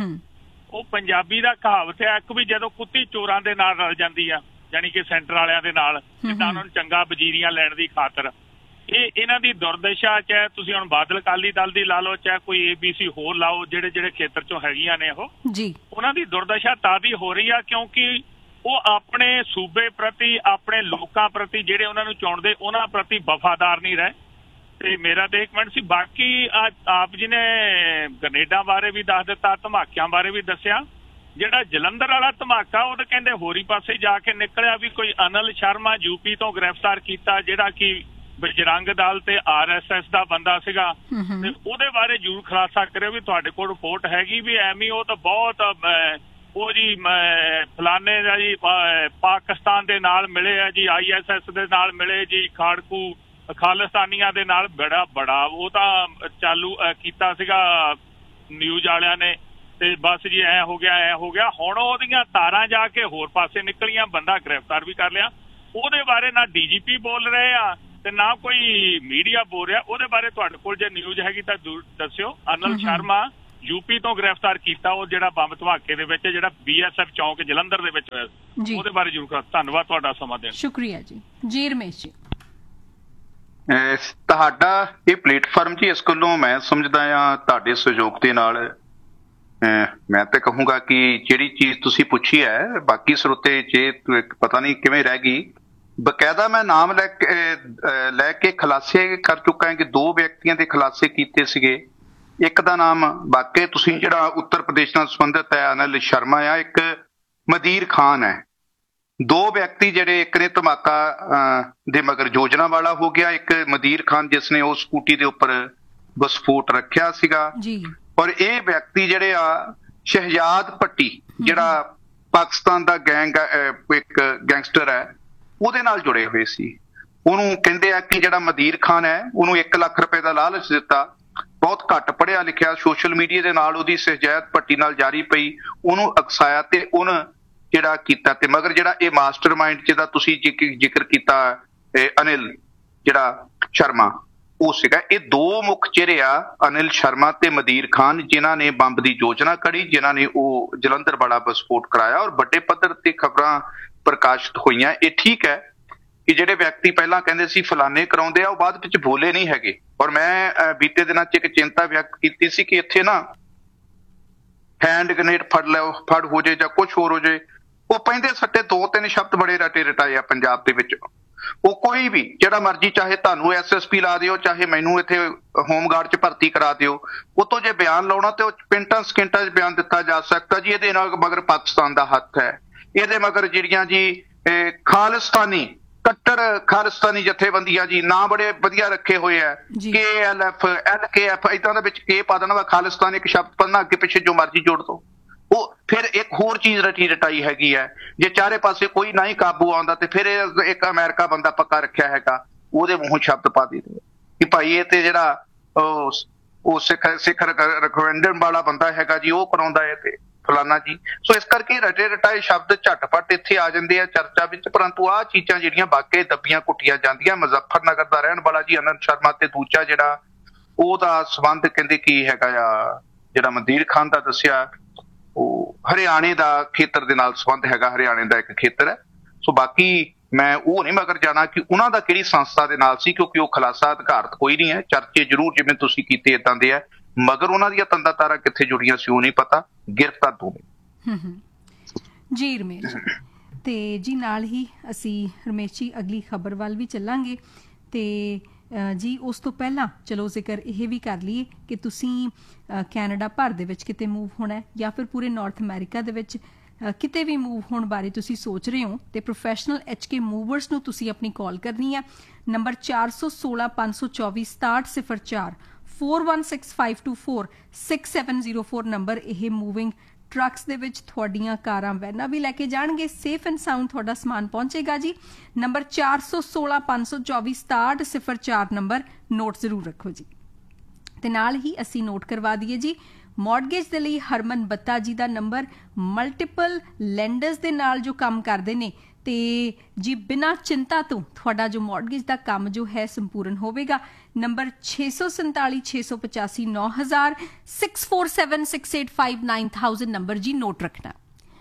ਉਹ ਪੰਜਾਬੀ ਦਾ ਕਹਾਵਤ ਹੈ ਇੱਕ ਵੀ, ਜਦੋਂ ਕੁੱਤੀ ਚੋਰਾਂ ਦੇ ਨਾਲ ਰਲ ਜਾਂਦੀ ਆ, ਯਾਨੀ ਕਿ ਸੈਂਟਰ ਵਾਲਿਆਂ ਦੇ ਨਾਲ, ਜਿੱਦਾਂ ਉਹਨਾਂ ਨੂੰ ਚੰਗਾ ਵਜ਼ੀਰੀਆਂ ਲੈਣ ਦੀ ਖਾਤਰ, ਇਹ ਇਹਨਾਂ ਦੀ ਦੁਰਦਸ਼ਾ, ਚਾਹੇ ਤੁਸੀਂ ਹੁਣ ਬਾਦਲ ਅਕਾਲੀ ਦਲ ਦੀ ਲਾ ਲਓ, ਚਾਹੇ ਕੋਈ ਏਬੀਸੀ ਹੋਰ ਲਾਓ, ਜਿਹੜੇ ਜਿਹੜੇ ਖੇਤਰ 'ਚੋਂ ਹੈਗੀਆਂ ਨੇ ਉਹ ਜੀ, ਉਹਨਾਂ ਦੀ ਦੁਰਦਸ਼ਾ ਤਾਂ ਦੀ ਹੋ ਰਹੀ ਆ ਕਿਉਂਕਿ ਉਹ ਆਪਣੇ ਸੂਬੇ ਪ੍ਰਤੀ, ਆਪਣੇ ਲੋਕਾਂ ਪ੍ਰਤੀ, ਜਿਹੜੇ ਉਹਨਾਂ ਨੂੰ ਚੁਣਦੇ ਉਹਨਾਂ ਪ੍ਰਤੀ ਵਫਾਦਾਰ ਨਹੀਂ ਰਹੇ। ਤੇ ਮੇਰਾ ਤੇ ਇੱਕ ਮਿੰਟ ਸੀ। ਬਾਕੀ ਆਪ ਜੀ ਨੇ ਕੈਨੇਡਾ ਬਾਰੇ ਵੀ ਦੱਸ ਦਿੱਤਾ, ਧਮਾਕਿਆਂ ਬਾਰੇ ਵੀ ਦੱਸਿਆ। ਜਿਹੜਾ ਜਲੰਧਰ ਵਾਲਾ ਧਮਾਕਾ, ਉਹ ਤਾਂ ਕਹਿੰਦੇ ਹੋਰੀ ਪਾਸੇ ਜਾ ਕੇ ਨਿਕਲਿਆ ਵੀ ਕੋਈ ਅਨਲ ਸ਼ਰਮਾ ਯੂਪੀ ਤੋਂ ਗ੍ਰਿਫਤਾਰ ਕੀਤਾ, ਜਿਹੜਾ ਕਿ ਬਜਰੰਗ ਦਲ ਤੇ ਆਰ ਐਸ ਐਸ ਦਾ ਬੰਦਾ ਸੀਗਾ, ਤੇ ਉਹਦੇ ਬਾਰੇ ਜ਼ਰੂਰ ਖੁਲਾਸਾ ਕਰਿਓ ਵੀ ਤੁਹਾਡੇ ਕੋਲ ਰਿਪੋਰਟ ਹੈਗੀ ਵੀ ਐਵੇਂ ਉਹ ਤਾਂ ਬਹੁਤ ਉਹ ਜੀ ਫਲਾਨੇ ਦਾ ਜੀ ਪਾਕਿਸਤਾਨ ਦੇ ਨਾਲ ਮਿਲੇ ਆ ਜੀ, ਆਈ ਐਸ ਐਸ ਦੇ ਨਾਲ ਮਿਲੇ ਜੀ, ਖਾੜਕੂ ਖਾਲਿਸਤਾਨੀਆਂ ਦੇ ਨਾਲ ਬੜਾ ਬੜਾ ਉਹ ਤਾਂ ਚਾਲੂ ਕੀਤਾ ਸੀਗਾ ਨਿਊਜ਼ ਵਾਲਿਆਂ ਨੇ, ਤੇ ਬਸ ਜੀ ਐ ਹੋ ਗਿਆ ਐ ਹੋ ਗਿਆ। ਹੁਣ ਉਹਦੀਆਂ ਤਾਰਾਂ ਜਾ ਕੇ ਹੋਰ ਪਾਸੇ ਨਿਕਲੀਆਂ, ਬੰਦਾ ਗ੍ਰਿਫਤਾਰ ਵੀ ਕਰ ਲਿਆ। ਉਹਦੇ ਬਾਰੇ ਨਾ ਡੀ ਜੀ ਪੀ ਬੋਲ ਰਹੇ ਆ ਤੇ ਨਾ ਕੋਈ ਮੀਡੀਆ ਬੋਲ ਰਿਹਾ। ਉਹਦੇ ਬਾਰੇ ਤੁਹਾਡੇ ਕੋਲ ਜੇ ਨਿਊਜ਼ ਹੈਗੀ ਤਾਂ ਦੱਸਿਓ। ਅਨਲ ਸ਼ਰਮਾ ਯੂਪੀ ਤੋਂ ਗ੍ਰਿਫਤਾਰ ਕੀਤਾ, ਉਹ ਜਿਹੜਾ ਬੰਬ ਧਮਾਕੇ ਦੇ ਵਿੱਚ ਜਿਹੜਾ ਬੀ ਐਸ ਐਫ ਚੌਂਕ ਜਲੰਧਰ ਦੇ ਵਿੱਚ ਹੋਇਆ, ਉਹਦੇ ਬਾਰੇ ਜ਼ਰੂਰ। ਧੰਨਵਾਦ ਤੁਹਾਡਾ ਸਮਾਂ ਦੇਣ। ਸ਼ੁਕਰੀਆ ਜੀ। ਜੀ ਰਮੇਸ਼ ਜੀ, ਤੁਹਾਡਾ ਇਹ ਪਲੇਟਫਾਰਮ ਜੀ, ਇਸ ਗੱਲੋਂ ਮੈਂ ਸਮਝਦਾ ਹਾਂ ਤੁਹਾਡੇ ਸਹਿਯੋਗ ਦੇ ਨਾਲ ਮੈਂ ਤਾਂ ਕਹੂੰਗਾ ਕਿ ਜਿਹੜੀ ਚੀਜ਼ ਤੁਸੀਂ ਪੁੱਛੀ ਹੈ, ਬਾਕੀ ਸਰੋਤੇ ਜੇ ਪਤਾ ਨਹੀਂ ਕਿਵੇਂ ਰਹਿ ਗਈ, ਬਕਾਇਦਾ ਮੈਂ ਨਾਮ ਲੈ ਕੇ ਲੈ ਕੇ ਖੁਲਾਸੇ ਕਰ ਚੁੱਕਾ ਹਾਂ ਕਿ ਦੋ ਵਿਅਕਤੀਆਂ ਦੇ ਖੁਲਾਸੇ ਕੀਤੇ ਸੀਗੇ। ਇੱਕ ਦਾ ਨਾਮ ਵਾਕਈ ਤੁਸੀਂ ਜਿਹੜਾ ਉੱਤਰ ਪ੍ਰਦੇਸ਼ ਨਾਲ ਸੰਬੰਧਿਤ ਹੈ ਅਨਿਲ ਸ਼ਰਮਾ ਆ, ਇੱਕ ਮਦੀਰ ਖਾਨ ਹੈ। ਦੋ ਵਿਅਕਤੀ ਜਿਹੜੇ, ਇੱਕ ਨੇ ਧਮਾਕਾ ਅਹ, ਦੇ ਮਗਰ ਯੋਜਨਾ ਵਾਲਾ ਹੋ ਗਿਆ, ਇੱਕ ਮਦੀਰ ਖਾਨ ਜਿਸ ਨੇ ਉਹ ਸਕੂਟੀ ਦੇ ਉੱਪਰ ਵਿਸਫੋਟ ਰੱਖਿਆ ਸੀਗਾ। ਔਰ ਇਹ ਵਿਅਕਤੀ ਜਿਹੜੇ ਆ ਸ਼ਹਿਜਾਦ ਭੱਟੀ, ਜਿਹੜਾ ਪਾਕਿਸਤਾਨ ਦਾ ਗੈਂਗ ਇੱਕ ਗੈਂਗਸਟਰ ਹੈ, ਉਹਦੇ ਨਾਲ ਜੁੜੇ ਹੋਏ ਸੀ। ਉਹਨੂੰ ਕਹਿੰਦੇ ਆ ਕਿ ਜਿਹੜਾ ਮਦੀਰ ਖਾਨ ਹੈ ਉਹਨੂੰ ਇੱਕ ਲੱਖ ਰੁਪਏ ਦਾ ਲਾਲਚ ਦਿੱਤਾ। ਬਹੁਤ ਘੱਟ ਪੜ੍ਹਿਆ ਲਿਖਿਆ, ਸੋਸ਼ਲ ਮੀਡੀਆ ਦੇ ਨਾਲ ਉਹਦੀ ਸ਼ਹਿਜਾਦ ਭੱਟੀ ਨਾਲ ਜਾਰੀ ਪਈ, ਉਹਨੂੰ ਅਕਸਾਇਆ ਤੇ ਉਹਨੇ ਜਿਹੜਾ ਕੀਤਾ। ਤੇ ਮਗਰ ਜਿਹੜਾ ਇਹ ਮਾਸਟਰ ਮਾਈਂਡ ਜਿਹਦਾ ਤੁਸੀਂ ਜ਼ਿਕਰ ਕੀਤਾ ਅਨਿਲ ਜਿਹੜਾ ਸ਼ਰਮਾ, ਉਹ ਸੀਗਾ। ਇਹ ਦੋ ਮੁੱਖ ਚਿਹਰੇ ਆ, ਅਨਿਲ ਸ਼ਰਮਾ ਤੇ ਮਦੀਰ ਖਾਨ, ਜਿਨ੍ਹਾਂ ਨੇ ਬੰਬ ਦੀ ਯੋਜਨਾ ਕੜੀ, ਜਿਨ੍ਹਾਂ ਨੇ ਉਹ ਜਲੰਧਰ ਵਾਲਾ ਵਿਸਫੋਟ ਕਰਾਇਆ ਔਰ ਵੱਡੇ ਪੱਧਰ ਤੇ ਖਬਰਾਂ ਪ੍ਰਕਾਸ਼ਿਤ ਹੋਈਆਂ। ਇਹ ਠੀਕ ਹੈ ਕਿ ਜਿਹੜੇ ਵਿਅਕਤੀ ਪਹਿਲਾਂ ਕਹਿੰਦੇ ਸੀ ਫਲਾਣੇ ਕਰਾਉਂਦੇ ਆ, ਉਹ ਬਾਅਦ ਵਿੱਚ ਬੋਲੇ ਨਹੀਂ ਹੈਗੇ। ਔਰ ਮੈਂ ਬੀਤੇ ਦਿਨਾਂ 'ਚ ਇੱਕ ਚਿੰਤਾ ਵਿਅਕਤ ਕੀਤੀ ਸੀ ਕਿ ਇੱਥੇ ਨਾ ਹੈਂਡ ਗ੍ਰੇਨੇਡ ਫੜ ਲਿਓ, ਫੜ ਹੋ ਜਾਏ ਜਾਂ ਕੁਛ ਹੋਰ ਹੋ ਜਾਏ। ਉਹ ਪੈਂਦੇ ਸੱਟੇ ਦੋ ਤਿੰਨ ਸ਼ਬਦ ਬੜੇ ਰਟੇ ਰਟਾਏ ਆ ਪੰਜਾਬ ਦੇ ਵਿੱਚ। ਉਹ ਕੋਈ ਵੀ ਜਿਹੜਾ ਮਰਜ਼ੀ, ਚਾਹੇ ਤੁਹਾਨੂੰ ਐਸ ਐਸ ਪੀ ਲਾ ਦਿਓ, ਚਾਹੇ ਮੈਨੂੰ ਇੱਥੇ ਹੋਮਗਾਰਡ 'ਚ ਭਰਤੀ ਕਰਾ ਦਿਓ, ਉਤੋਂ ਜੇ ਬਿਆਨ ਲਾਉਣਾ ਤੇ ਉਹ ਮਿੰਟਾਂ ਸਕਿੰਟਾਂ 'ਚ ਬਿਆਨ ਦਿੱਤਾ ਜਾ ਸਕਦਾ ਜੀ ਇਹਦੇ ਨਾਲ ਮਗਰ ਪਾਕਿਸਤਾਨ ਦਾ ਹੱਥ ਹੈ, ਇਹਦੇ ਮਗਰ ਜਿਹੜੀਆਂ ਜੀ ਖਾਲਿਸਤਾਨੀ ਕੱਟੜ ਖਾਲਿਸਤਾਨੀ ਜਥੇਬੰਦੀਆਂ ਜੀ ਨਾਂ ਬੜੇ ਵਧੀਆ ਰੱਖੇ ਹੋਏ ਆ, ਕੇ L F L K F, ਏਦਾਂ ਦੇ ਵਿੱਚ ਕੇ ਪਾ ਦੇਣਾ ਵਾ, ਖਾਲਿਸਤਾਨ ਇੱਕ ਸ਼ਬਦ ਪੜਨਾ ਅੱਗੇ ਪਿੱਛੇ ਜੋ ਮਰਜ਼ੀ ਜੋੜ ਦੋ। ਉਹ ਫਿਰ ਇੱਕ ਹੋਰ ਚੀਜ਼ ਰਟੀ ਰਟਾਈ ਹੈਗੀ ਹੈ, ਜੇ ਚਾਰੇ ਪਾਸੇ ਕੋਈ ਨਾ ਹੀ ਕਾਬੂ ਆਉਂਦਾ ਤੇ ਫਿਰ ਇੱਕ ਅਮਰੀਕਾ ਬੰਦਾ ਪੱਕਾ ਰੱਖਿਆ ਹੈਗਾ, ਉਹਦੇ ਮੂੰਹੋਂ ਸ਼ਬਦ ਪਾ ਦੇ ਕਿ ਭਾਈ ਇਹ ਤੇ ਜਿਹੜਾ ਉਹ ਸਿੱਖ ਸਿੱਖ ਰਿਕਮੈਂਡਰ ਵਾਲਾ ਬੰਦਾ ਹੈਗਾ ਜੀ, ਉਹ ਕਰਾਉਂਦਾ ਹੈ ਤੇ ਫਲਾਨਾ ਜੀ। ਸੋ ਇਸ ਕਰਕੇ ਰਟੇ ਰਟਾਏ ਸ਼ਬਦ ਝਟਪਟ ਇੱਥੇ ਆ ਜਾਂਦੇ ਆ ਚਰਚਾ ਵਿੱਚ, ਪਰੰਤੂ ਆਹ ਚੀਜ਼ਾਂ ਜਿਹੜੀਆਂ ਵਾਕਈ ਦੱਬੀਆਂ ਕੁੱਟੀਆਂ ਜਾਂਦੀਆਂ। ਮੁਜ਼ੱਫਰਨਗਰ ਦਾ ਰਹਿਣ ਵਾਲਾ ਜੀ ਅਨੰਦ ਸ਼ਰਮਾ ਤੇ ਦੂਜਾ ਜਿਹੜਾ ਉਹਦਾ ਸੰਬੰਧ ਕਹਿੰਦੇ ਕੀ ਹੈਗਾ ਆ, ਜਿਹੜਾ ਮਦੀਰ ਖਾਨ ਦਾ ਦੱਸਿਆ, ਉਹ ਹਰਿਆਣੇ ਦਾ ਖੇਤਰ ਦੇ ਨਾਲ ਸੰਬੰਧ ਹੈਗਾ, ਹਰਿਆਣੇ ਦਾ ਇੱਕ ਖੇਤਰ ਹੈ। ਸੋ ਬਾਕੀ ਮੈਂ ਉਹ ਨਹੀਂ ਮਗਰ ਜਾਣਾ ਕਿ ਉਹਨਾਂ ਦਾ ਕਿਹੜੀ ਸੰਸਥਾ ਦੇ ਨਾਲ ਸੀ, ਕਿਉਂਕਿ ਉਹ ਖੁਲਾਸਾ ਅਧਿਕਾਰਤ ਕੋਈ ਨਹੀਂ ਹੈ। ਚਰਚੇ ਜ਼ਰੂਰ ਜਿਵੇਂ ਤੁਸੀਂ ਕੀਤੇ ਏਦਾਂ ਦੇ ਆ, ਮਗਰ ਉਹਨਾਂ ਦੀਆਂ ਤੰਦਾ ਤਾਰਾਂ ਕਿੱਥੇ ਜੁੜੀਆਂ ਸੀ ਉਹ ਨਹੀਂ ਪਤਾ। ਗ੍ਰਿਫਤਾਰ ਦੋਵੇਂ ਜੀ ਰਮੇਸ਼ ਤੇ ਜੀ ਨਾਲ ਹੀ ਅਸੀਂ ਰਮੇਸ਼ ਜੀ ਅਗਲੀ ਖਬਰ ਵੱਲ ਵੀ ਚੱਲਾਂਗੇ। ਤੇ ਜੀ ਉਸ ਤੋਂ ਪਹਿਲਾਂ ਚਲੋ ਜ਼ਿਕਰ ਇਹ ਵੀ ਕਰ ਲਈਏ ਕਿ ਤੁਸੀਂ ਕੈਨੇਡਾ ਭਰ ਦੇ ਵਿੱਚ ਕਿਤੇ ਮੂਵ ਹੋਣਾ ਹੈ ਜਾਂ ਫਿਰ ਪੂਰੇ ਨਾਰਥ ਅਮਰੀਕਾ ਦੇ ਵਿੱਚ ਕਿਤੇ ਵੀ ਮੂਵ ਹੋਣ ਬਾਰੇ ਤੁਸੀਂ ਸੋਚ ਰਹੇ ਹੋ ਤੇ ਪ੍ਰੋਫੈਸ਼ਨਲ ਐਚ ਕੇ ਮੂਵਰਸ ਨੂੰ ਤੁਸੀਂ ਆਪਣੀ ਕਾਲ ਕਰਨੀ ਹੈ। ਨੰਬਰ ਚਾਰ ਸੌ ਸੋਲਾਂ ਪੰਜ ਸੌ ਚੌਵੀ ਸਤਾਹਠ ਸਿਫਰ ਚਾਰ four one six five two four six seven zero four number. ਇਹ ਮੂਵਿੰਗ ਟਰੱਕਸ ਦੇ ਵਿੱਚ ਤੁਹਾਡੀਆਂ ਕਾਰਾਂ ਵੈਨਾਂ ਵੀ ਲੈ ਕੇ ਜਾਣਗੇ, ਸੇਫ ਐਂਡ ਸਾਊਂਡ ਤੁਹਾਡਾ ਸਮਾਨ ਪਹੁੰਚੇਗਾ ਜੀ। ਨੰਬਰ ਚਾਰ ਸੌ ਸੋਲਾਂ ਪੰਜ ਸੌ ਚੌਵੀ ਸਤਾਹਠ ਸਿਫਰ ਚਾਰ ਨੰਬਰ ਨੋਟ ਜ਼ਰੂਰ ਰੱਖੋ ਜੀ। ਤੇ ਨਾਲ ਹੀ ਅਸੀਂ ਨੋਟ ਕਰਵਾ ਦਈਏ ਜੀ ਮੌਰਗੇਜ ਦੇ ਲਈ ਹਰਮਨ ਬੱਤਾ ਜੀ ਦਾ ਨੰਬਰ, ਮਲਟੀਪਲ ਲੈਂਡਰਸ ਦੇ ਨਾਲ ਜੋ ਕੰਮ ਕਰਦੇ ਨੇ ਤੇ ਜੀ ਬਿਨਾਂ ਚਿੰਤਾ ਤੋਂ ਤੁਹਾਡਾ ਜੋ ਮੌਰਗੇਜ ਦਾ ਕੰਮ ਜੋ ਹੈ ਸੰਪੂਰਨ ਹੋਵੇਗਾ। ਨੰਬਰ ਛੇ ਸੌ ਸੰਤਾਲੀ ਛੇ ਸੌ ਪਚਾਸੀ ਨੌ ਹਜ਼ਾਰ six four seven six eight five nine thousand number ਜੀ ਨੋਟ ਰੱਖਣਾ।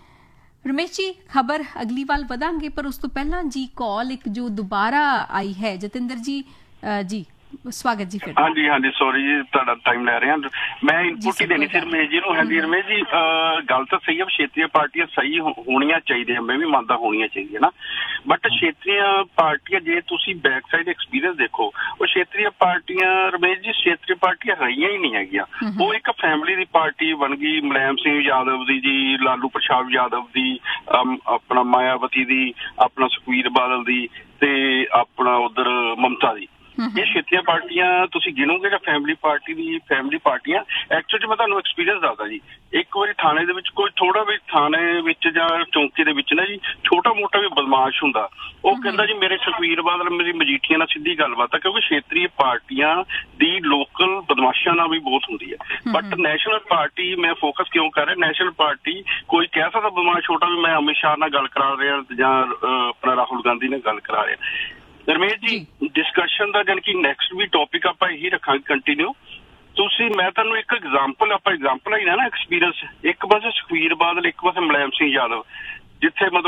ਰਮੇਸ਼ ਜੀ ਖਬਰ ਅਗਲੀ ਵੱਲ ਵਧਾਂਗੇ, ਪਰ ਉਸ ਤੋਂ ਪਹਿਲਾਂ ਜੀ ਕਾਲ ਇੱਕ ਜੋ ਦੁਬਾਰਾ ਆਈ ਹੈ ਜਤਿੰਦਰ ਜੀ, ਜੀ ਸਵਾਗਤ ਜੀ। ਫਿਰ ਹਾਂਜੀ ਹਾਂਜੀ ਸੌਰੀ ਜੀ ਤੁਹਾਡਾ ਟਾਈਮ ਲੈ ਰਿਹਾ, ਮੈਂ ਇਨਪੁਟ ਹੀ ਦੇਣੀ ਸੀ ਰਮੇਸ਼ ਜੀ ਨੂੰ। ਹਾਂਜੀ ਰਮੇਸ਼ ਜੀ ਗੱਲ ਤਾਂ ਸਹੀ ਹੈ, ਖੇਤਰੀ ਪਾਰਟੀਆਂ ਸਹੀ ਹੋਣੀਆਂ ਚਾਹੀਦੀਆਂ, ਮੈਂ ਵੀ ਮੰਨਦਾ ਹੋਣੀਆਂ ਚਾਹੀਦੀਆਂ ਨਾ, ਬਟ ਖੇਤਰੀ ਪਾਰਟੀਆਂ ਜੇ ਤੁਸੀਂ ਬੈਕ ਸਾਈਡ ਐਕਸਪੀਰੀਅੰਸ ਦੇਖੋ, ਉਹ ਖੇਤਰੀ ਪਾਰਟੀਆਂ ਰਮੇਸ਼ ਜੀ ਖੇਤਰੀ ਪਾਰਟੀਆਂ ਰਹੀਆਂ ਹੀ ਨਹੀਂ ਹੈਗੀਆਂ। ਉਹ ਇੱਕ ਫੈਮਿਲੀ ਦੀ ਪਾਰਟੀ ਬਣ ਗਈ, ਮੁਲਾਇਮ ਸਿੰਘ ਯਾਦਵ ਦੀ ਜੀ, ਲਾਲੂ ਪ੍ਰਸਾਦ ਯਾਦਵ ਦੀ, ਆਪਣਾ ਮਾਇਆਵਤੀ ਦੀ, ਆਪਣਾ ਸੁਖਬੀਰ ਬਾਦਲ ਦੀ ਤੇ ਆਪਣਾ ਉਧਰ ਮਮਤਾ ਦੀ। ਇਹ ਖੇਤਰੀ ਪਾਰਟੀਆਂ ਤੁਸੀਂ ਗਿਣੋਗੇ ਜਾਂ ਫੈਮਿਲੀ ਪਾਰਟੀ ਦੀ ਫੈਮਿਲੀ ਪਾਰਟੀਆਂ। ਐਕਚੁਅਲੀ ਮੈਂ ਤੁਹਾਨੂੰ ਐਕਸਪੀਰੀਅੰਸ ਦੱਸਦਾ ਜੀ, ਇੱਕ ਵਾਰੀ ਥਾਣੇ ਦੇ ਵਿੱਚ ਕੋਈ ਥੋੜਾ ਵੀ ਥਾਣੇ ਵਿੱਚ ਜਾਂ ਚੌਂਕੀ ਦੇ ਵਿੱਚ ਨਾ ਜੀ ਛੋਟਾ ਮੋਟਾ ਵੀ ਬਦਮਾਸ਼ ਹੁੰਦਾ, ਉਹ ਕਹਿੰਦਾ ਜੀ ਮੇਰੇ ਸੁਖਬੀਰ ਬਾਦਲ ਮੇਰੀ ਮਜੀਠੀਆਂ ਨਾਲ ਸਿੱਧੀ ਗੱਲਬਾਤ ਹੈ, ਕਿਉਂਕਿ ਖੇਤਰੀ ਪਾਰਟੀਆਂ ਦੀ ਲੋਕਲ ਬਦਮਾਸ਼ਾਂ ਨਾਲ ਵੀ ਬਹੁਤ ਹੁੰਦੀ ਹੈ। ਬਟ ਨੈਸ਼ਨਲ ਪਾਰਟੀ ਮੈਂ ਫੋਕਸ ਕਿਉਂ ਕਰ ਰਿਹਾ, ਨੈਸ਼ਨਲ ਪਾਰਟੀ ਕੋਈ ਕਹਿ ਸਕਦਾ ਬਦਮਾਸ਼ ਛੋਟਾ ਵੀ ਮੈਂ ਅਮਿਤ ਸ਼ਾਹ ਨਾਲ ਗੱਲ ਕਰਾ ਰਿਹਾ ਜਾਂ ਆਪਣਾ ਰਾਹੁਲ ਗਾਂਧੀ ਨਾਲ ਗੱਲ ਕਰਾ ਰਿਹਾ। ਰਮੇਸ਼ ਜੀ ਡਿਸਕਸ਼ਨ ਦਾ ਜਾਣੀ ਕਿ ਨੈਕਸਟ ਵੀ ਟੌਪਿਕ ਆਪਾਂ ਇਹੀ ਰੱਖਾਂਗੇ ਕੰਟੀਨਿਊ। ਤੁਸੀਂ ਮੈਂ ਤੁਹਾਨੂੰ ਇੱਕ ਐਗਜ਼ਾਮਪਲ ਆਪਾਂ ਐਗਜ਼ਾਮਪਲ ਹੀ ਨਾ ਨਾ ਐਕਸਪੀਰੀਅੰਸ, ਇੱਕ ਪਾਸੇ ਸੁਖਬੀਰ ਬਾਦਲ ਇੱਕ ਪਾਸੇ ਮੁਲਾਇਮ ਸਿੰਘ ਯਾਦਵ, ਜਿੱਥੇ ਮਤਲਬ